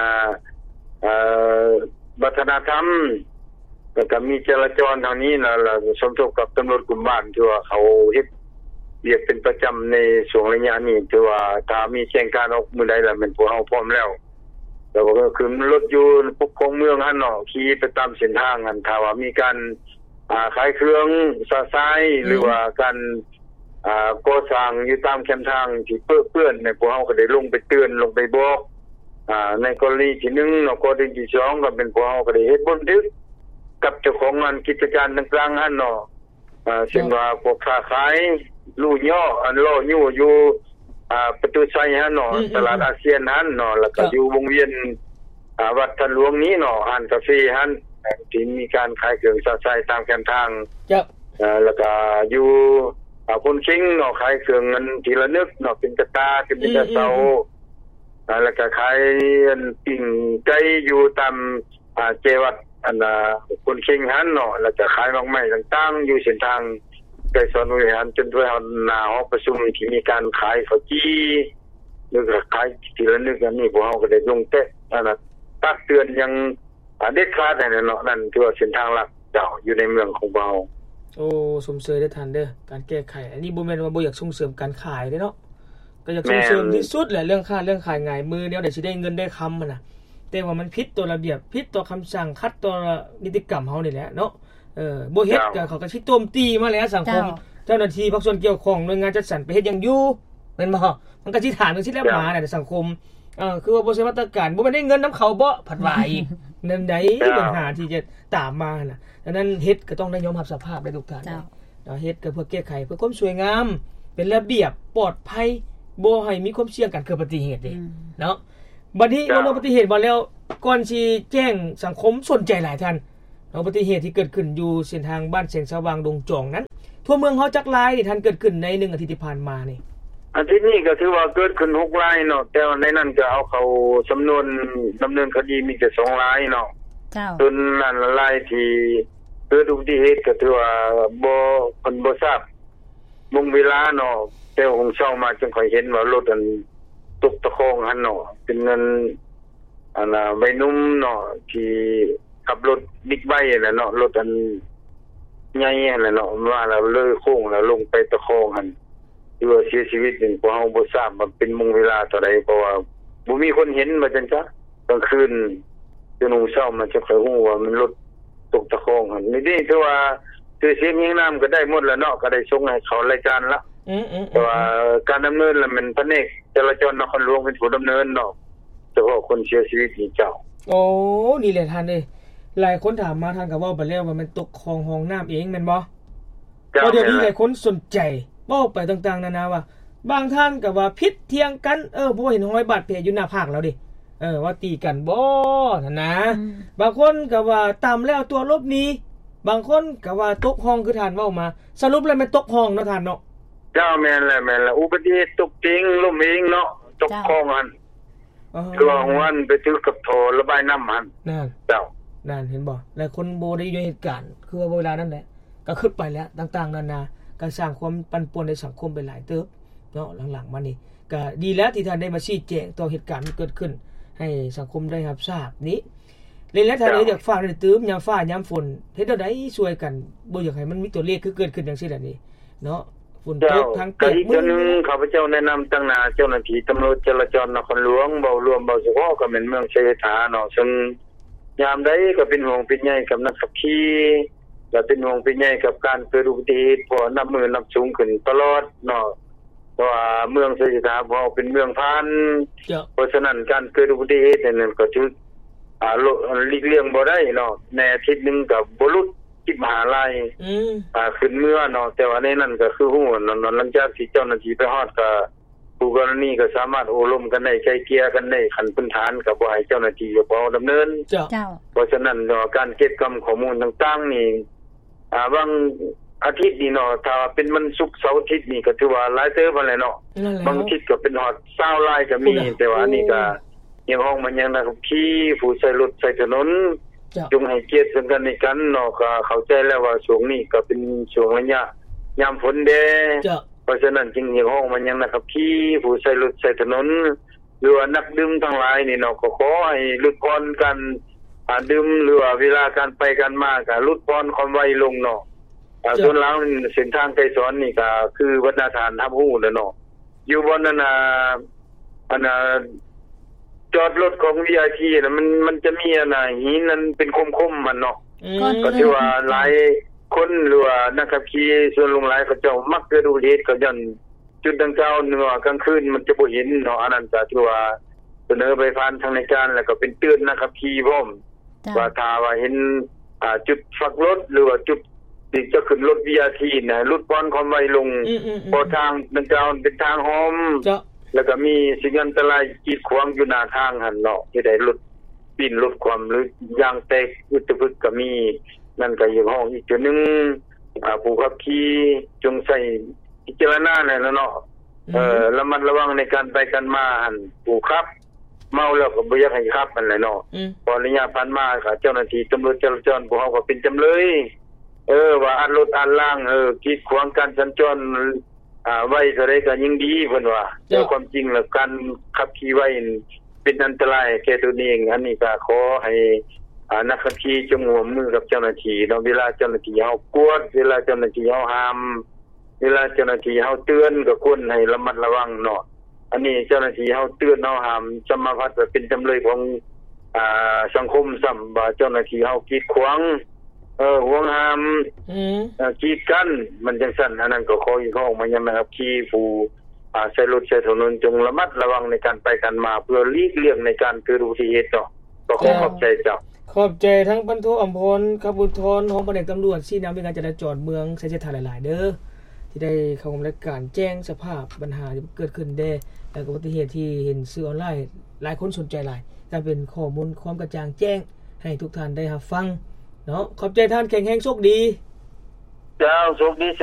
วัฒนธรรมแล้วก็มีจราจรทางนี้นะแล้วสมทบกับตำรวจกลุ่มบ้านที่ว่าเขาเฮ็ดเรียกเป็นประจำในช่วงระยะนี้ที่ว่าถ้ามีแจ้งการออกมื้อใดแล้วมันพวกเฮาพร้อมแล้วแล้วก็คือรถอยู่ปกครองเมืองหั่นเนาะขี่ไปตามเส้นทางหั่นถ้าว่ามีการขายเครื่องซาซายหรือว่าการก่อสร้างอยู่ตามแคมทางที่เปื้อนในพวกเฮาก็ได้ลงไปเตือนลงไปบอกในกรณีที่1เนาะกรณีที่2ก็เป็นพวกเฮาก็ได้เฮ็ดบันทึกกับเจ้าของงานกิจการต่างๆหั่นเนาะซึ่งว่าพวกค้าขายลู่ย่อล้อยู่อยู่ประตูไซหั่นเนาะตลาดอาเซียนหั่นเนาะแล้วก็อยู่วงเวียนวัดท่านหลวงนี้เนาะร้านกาแฟหั่นที่มีการขายเครื่องซักไซตามแคมทางแล้วก็อยู่คนคิงเนาะขายเครื่องเงินทีละนึกเนาะเป็นกระตาเป็นกระเซาแล้วก็ขายปิ้งไก่อยู่ตามเจวัดคนคิงหั่นเนาะแล้วก็ขายมากไม้ต่างๆอยู่เส้นทางใกล้สวนบริหารจนด้วยหน้าหอประชุมที่มีการขายข้าวจี้หรือขายทีละนึกอันนี้พวกเฮาก็ได้ลงเตะตักเตือนยังเด็ดขาดได้เนาะนั่นคือเส้นทางหลักเจ้าอยู่ในเมืองของเราโอ้สมเสยได้ทันเด้อการแก้ไขอันนี้บ่แม่นว่าบ่อยากส่งเสริมการขายเด้เนาะก็อยากส่งเสริมที่สุดแหละเรื่องค้าเรื่องขายง่ายมือเดียวได้สิได้เงินได้คำน่ะแต่ว่ามันผิดต่อระเบียบผิดต่อคำสั่งขัดต่อนิติกรรมเฮานี่แหละเนาะบ่เฮ็ดก็เขาก็สิโจมตีมาแล้วสังคมเจ้าหน้าที่ภาคส่วนเกี่ยวข้องหน่วยงานจัดสรรไปเฮ็ดหยังอยู่แม่นบ่มันก็สิถามจังซี่แล้วมาในสังคมคือว่าบ่ใช่มาตรการบ่แม่นได้เงินนํเขาบ่ผัดว่าอีกนั่นใดปัญหาที่จะตามมาน่ะดังนั้นเฮ็ดก็ต้องได้ยอมรับสภาพได้ทุกท่านเฮ็ดก็เพื่อแก้ไขเพื่อความสวยงามเป็นระเบียบปลอดภัยบ่ให้มีความเสี่ยงการเกิดอุบัติเหตุเด้เนาะบัดนี้อุบัติเหตุบ่แล้วก่อนสิแจ้งสังคมสนใจหลายท่านอุบัติเหตุที่เกิดขึ้นอยู่เส้นทางบ้านแสงสว่างดงจองนั้นทั่วเมืองเฮาจักรายนี่ท่านเกิดขึ้นใน1อาทิตย์ที่ผ่านมานี่อาทิตย์นี้ก็ถือว่าเกิดขึ้น6รายเนาะแต่ในนั้นก็เอาเข้าสำนวนดำเนินคดีมีแค่2รายเนาะส่วนนั้นรายที่เกิดอุบัติเหตุก็ถือว่าบ่เพิ่นบ่ทราบวงเวลาเนาะแต่ของเช้ามาจึงค่อยเห็นว่ารถอันตกตะคองหั่นเนาะเป็นเงินวัยหนุ่มเนาะที่ขับรถบิ๊กไบค์น่ะเนาะรถอันใหญ่นั่นเนาะว่าแล้วเลยโค้งแล้วลงไปตะคองหั่นที่ว่าเสียชีวิตนึงพวกเฮาบ่ทราบว่าเป็นวงเวลาเท่าใดเพราะว่าบ่มีคนเห็นว่าจังซะกลางคืนจนเช้ามันจะค่อยฮู้ว่ามันรถตกตะคองหั่นนี่ถือว่าชื่อเสียงยังน้ำก็ได้หมดแล้วเนาะก็ได้ส่งให้เขารายการละแต่ว่าการดำเนินแล้วมันแผนกจราจรนครหลวงเป็นผู้ดำเนินเนาะเฉพาะคนเสียชีวิตนี่เจ้าโอ้นี่แหละท่านเอ้ยหลายคนถามมาท่านก็เว้าไปแล้วว่ามันตกคลองห้องน้ำเองแม่นบ่ก็เดี๋ยวนี้หลายคนสนใจเว้าไปต่างๆนานาว่าบางท่านก็ว่าผิดเถียงกันเพราะเห็นรอยบาดแผลอยู่หน้าผากแล้วดิว่าตีกันบ่นั่นนะบางคนก็ว่าตามแล้วตัวลบหนีบางคนก็ว่าตกห้องคือท่านเว้ามาสรุปแล้วมันตกห้องเนาะท่านเนาะเจ้าแม่นแล้วอุบัติเหตุตกจริงล้มเองเนาะตกคลองหั่นคือว่าวันไปถึงกับโถระบายน้ำหั่นนั่นเจ้านั่นเห็นบ่หลายคนบ่ได้อยู่ในเหตุการณ์คือว่าเวลานั้นแหละก็ขึ้นไปแล้วต่างๆนานาก็สร้างความปั่นป่วนในสังคมไปหลายเติบเนาะหลังๆมานี่ก็ดีแล้วที่ท่านได้มาชี้แจงต่อเหตุการณ์ที่เกิดขึ้นให้สังคมได้รับทราบนี้เลยแล้วท่านอยากฝากได้ตื้มยามฟ้ายามฝนเฮ็ดได้ช่วยกันบ่อยากให้มันมีตัวเลขคือเกิดขึ้นจังซี่ล่ะนี่เนาะฝนตกทั้งเปียกมื้อนึงข้าพเจ้าแนะนำตั้งหน้าเจ้าหน้าที่ตำรวจจราจรนครหลวงเบารวมเบาเฉพาะก็เป็นเมืองชัยธาเนาะซึ่งยามใดก็เป็นห่วงเป็นใยกับนักขับขี่และเป็นห่วงเป็นใยกับการเกิดอุบัติเหตุเพราะนับมือนับสูงขึ้นตลอดเนาะเพราะว่าเมืองชัยธาเพราะเป็นเมืองพานเพราะฉะนั้นการเกิดอุบัติเหตุนั้นก็ถือหลีกเลี่ยงบ่ได้เนาะในอาทิตย์นึงก็บ่หลุดที่มหาลัยขึ้นเมื่อเนาะแต่ว่าในนั้นก็คือฮู้เนาะหลังจากที่เจ้าหน้าที่ไปฮอดก็ผู้กรณีก็สามารถโอลมกันได้ไกลเกลี่ยกันได้ขั้นพื้นฐานก็บ่ให้เจ้าหน้าที่เฉพาะดำเนินเพราะฉะนั้นเนาะการเก็บข้อมูลต่างๆนี่บางอาทิตย์นี่เนาะถ้าเป็นวันศุกร์เสาร์อาทิตย์นี่ก็ถือว่าหลายเติบนั่นแหละเนาะบางอาทิตย์ก็เป็นฮอด20รายก็มีแต่ว่านี่ก็ยังห้องมันยังนะครับขี่ผู้ใช้รถใช้ถนนจงให้เกียรติซึ่งกันและกันเนาะก็เข้าใจแล้วว่าช่วงนี้ก็เป็นช่วงระยะยามฝนเด้เพราะฉะนั้นจึงยังห้องมันยังนะครับขี่ผู้ใช้รถใช้ถนนหรือว่านักดื่มทั้งหลายนี่เนาะก็ขอให้ลดพรกันดื่มหรือว่าเวลาการไปกันมาก็ลดพรความไวลงเนาะส่วนหลังเส้นทางไกลสอนนี่ก็คือวัฒนธรรมทับฮู้แล้วเนาะอยู่บนนั้นจอดรถของ VIP น่ะมันจะมีหินนั้นเป็นคมๆมันเนาะก็ถือว่าหลายคนหรือว่านักขับขี่ส่วนลงหลายเขาเจ้ามักจะดูเหตุก็ย้อนจุดดังกล่าวนึงว่ากลางคืนมันจะบ่เห็นเนาะอันนั้นก็ถือว่าเสนอไปผ่านทางในการแล้วก็เป็นเตือนนะครับขี่พร้อมว่าถ้าว่าเห็นจุดฝักรถหรือว่าจุดที่จะขึ้นรถ VIP น่ะลดพรความไวลงเพราะทางดังกล่าวเป็นทางหอมแล้วก็มีสิ่งอันตรายกีดขวางอยู่หน้าทางหั่นเนาะที่ได้ลดปิ่นลดความหรือยางแตกอุตพึกก็มีนั่นก็อยู่ห้องอีกจุดนึงผู้ขับขี่จงใส่พิจารณาแน่เนาะระมัดระวังในการไปกันมาหั่นผู้ขับเมาแล้วก็บ่อยากให้ขับนั่นแหละเนาะพอระยะผ่านมาก็เจ้าหน้าที่ตำรวจจราจรพวกเฮาก็เป็นจำเลยว่าอันรถอันล่างกีดขวางการสัญจรไว้เท่าใดก็ยิ่งดีเพิ่นว่าแต่ความจริงแล้วการขับขี่ไว้เป็นอันตรายแก่ตัวเองอันนี้ก็ขอให้นักขับขี่จงร่วมมือกับเจ้าหน้าที่เนาะเวลาเจ้าหน้าที่เฮากวดเวลาเจ้าหน้าที่เฮาห้ามเวลาเจ้าหน้าที่เฮาเตือนก็ควรให้ระมัดระวังเนาะอันนี้เจ้าหน้าที่เฮาเตือนเฮาห้ามสมภัทรเป็นจำเลยของสังคมซ้ําว่าเจ้าหน้าที่เฮากีดขวางห่วงห้ามกีดกันมันจังซั่นอันนั้นก็ขออีกข้อมายังนะครับขี่ผู้ใช้รถใช้ถนนจงระมัดระวังในการไปกันมาเพื่อหลีกเลี่ยงในการเกิดอุบัติเหตุเนาะก็ขอบใจเจ้าขอบใจทั้งพันโทอำพลขบุธรของแผนกตำรวจชี้นำในการจราจรเมืองไชยธาหลายๆเด้อที่ได้เข้าร่วมรายการแจ้งสภาพปัญหาที่เกิดขึ้นได้แล้วก็อุบัติเหตุที่เห็นสื่อออนไลน์หลายคนสนใจหลายการเป็นข้อมูลความกระจ่างแจ้งให้ทุกท่านได้รับฟังเนาะขอบใจท่านแข็งแรงโชคดีเจ้าโชคดี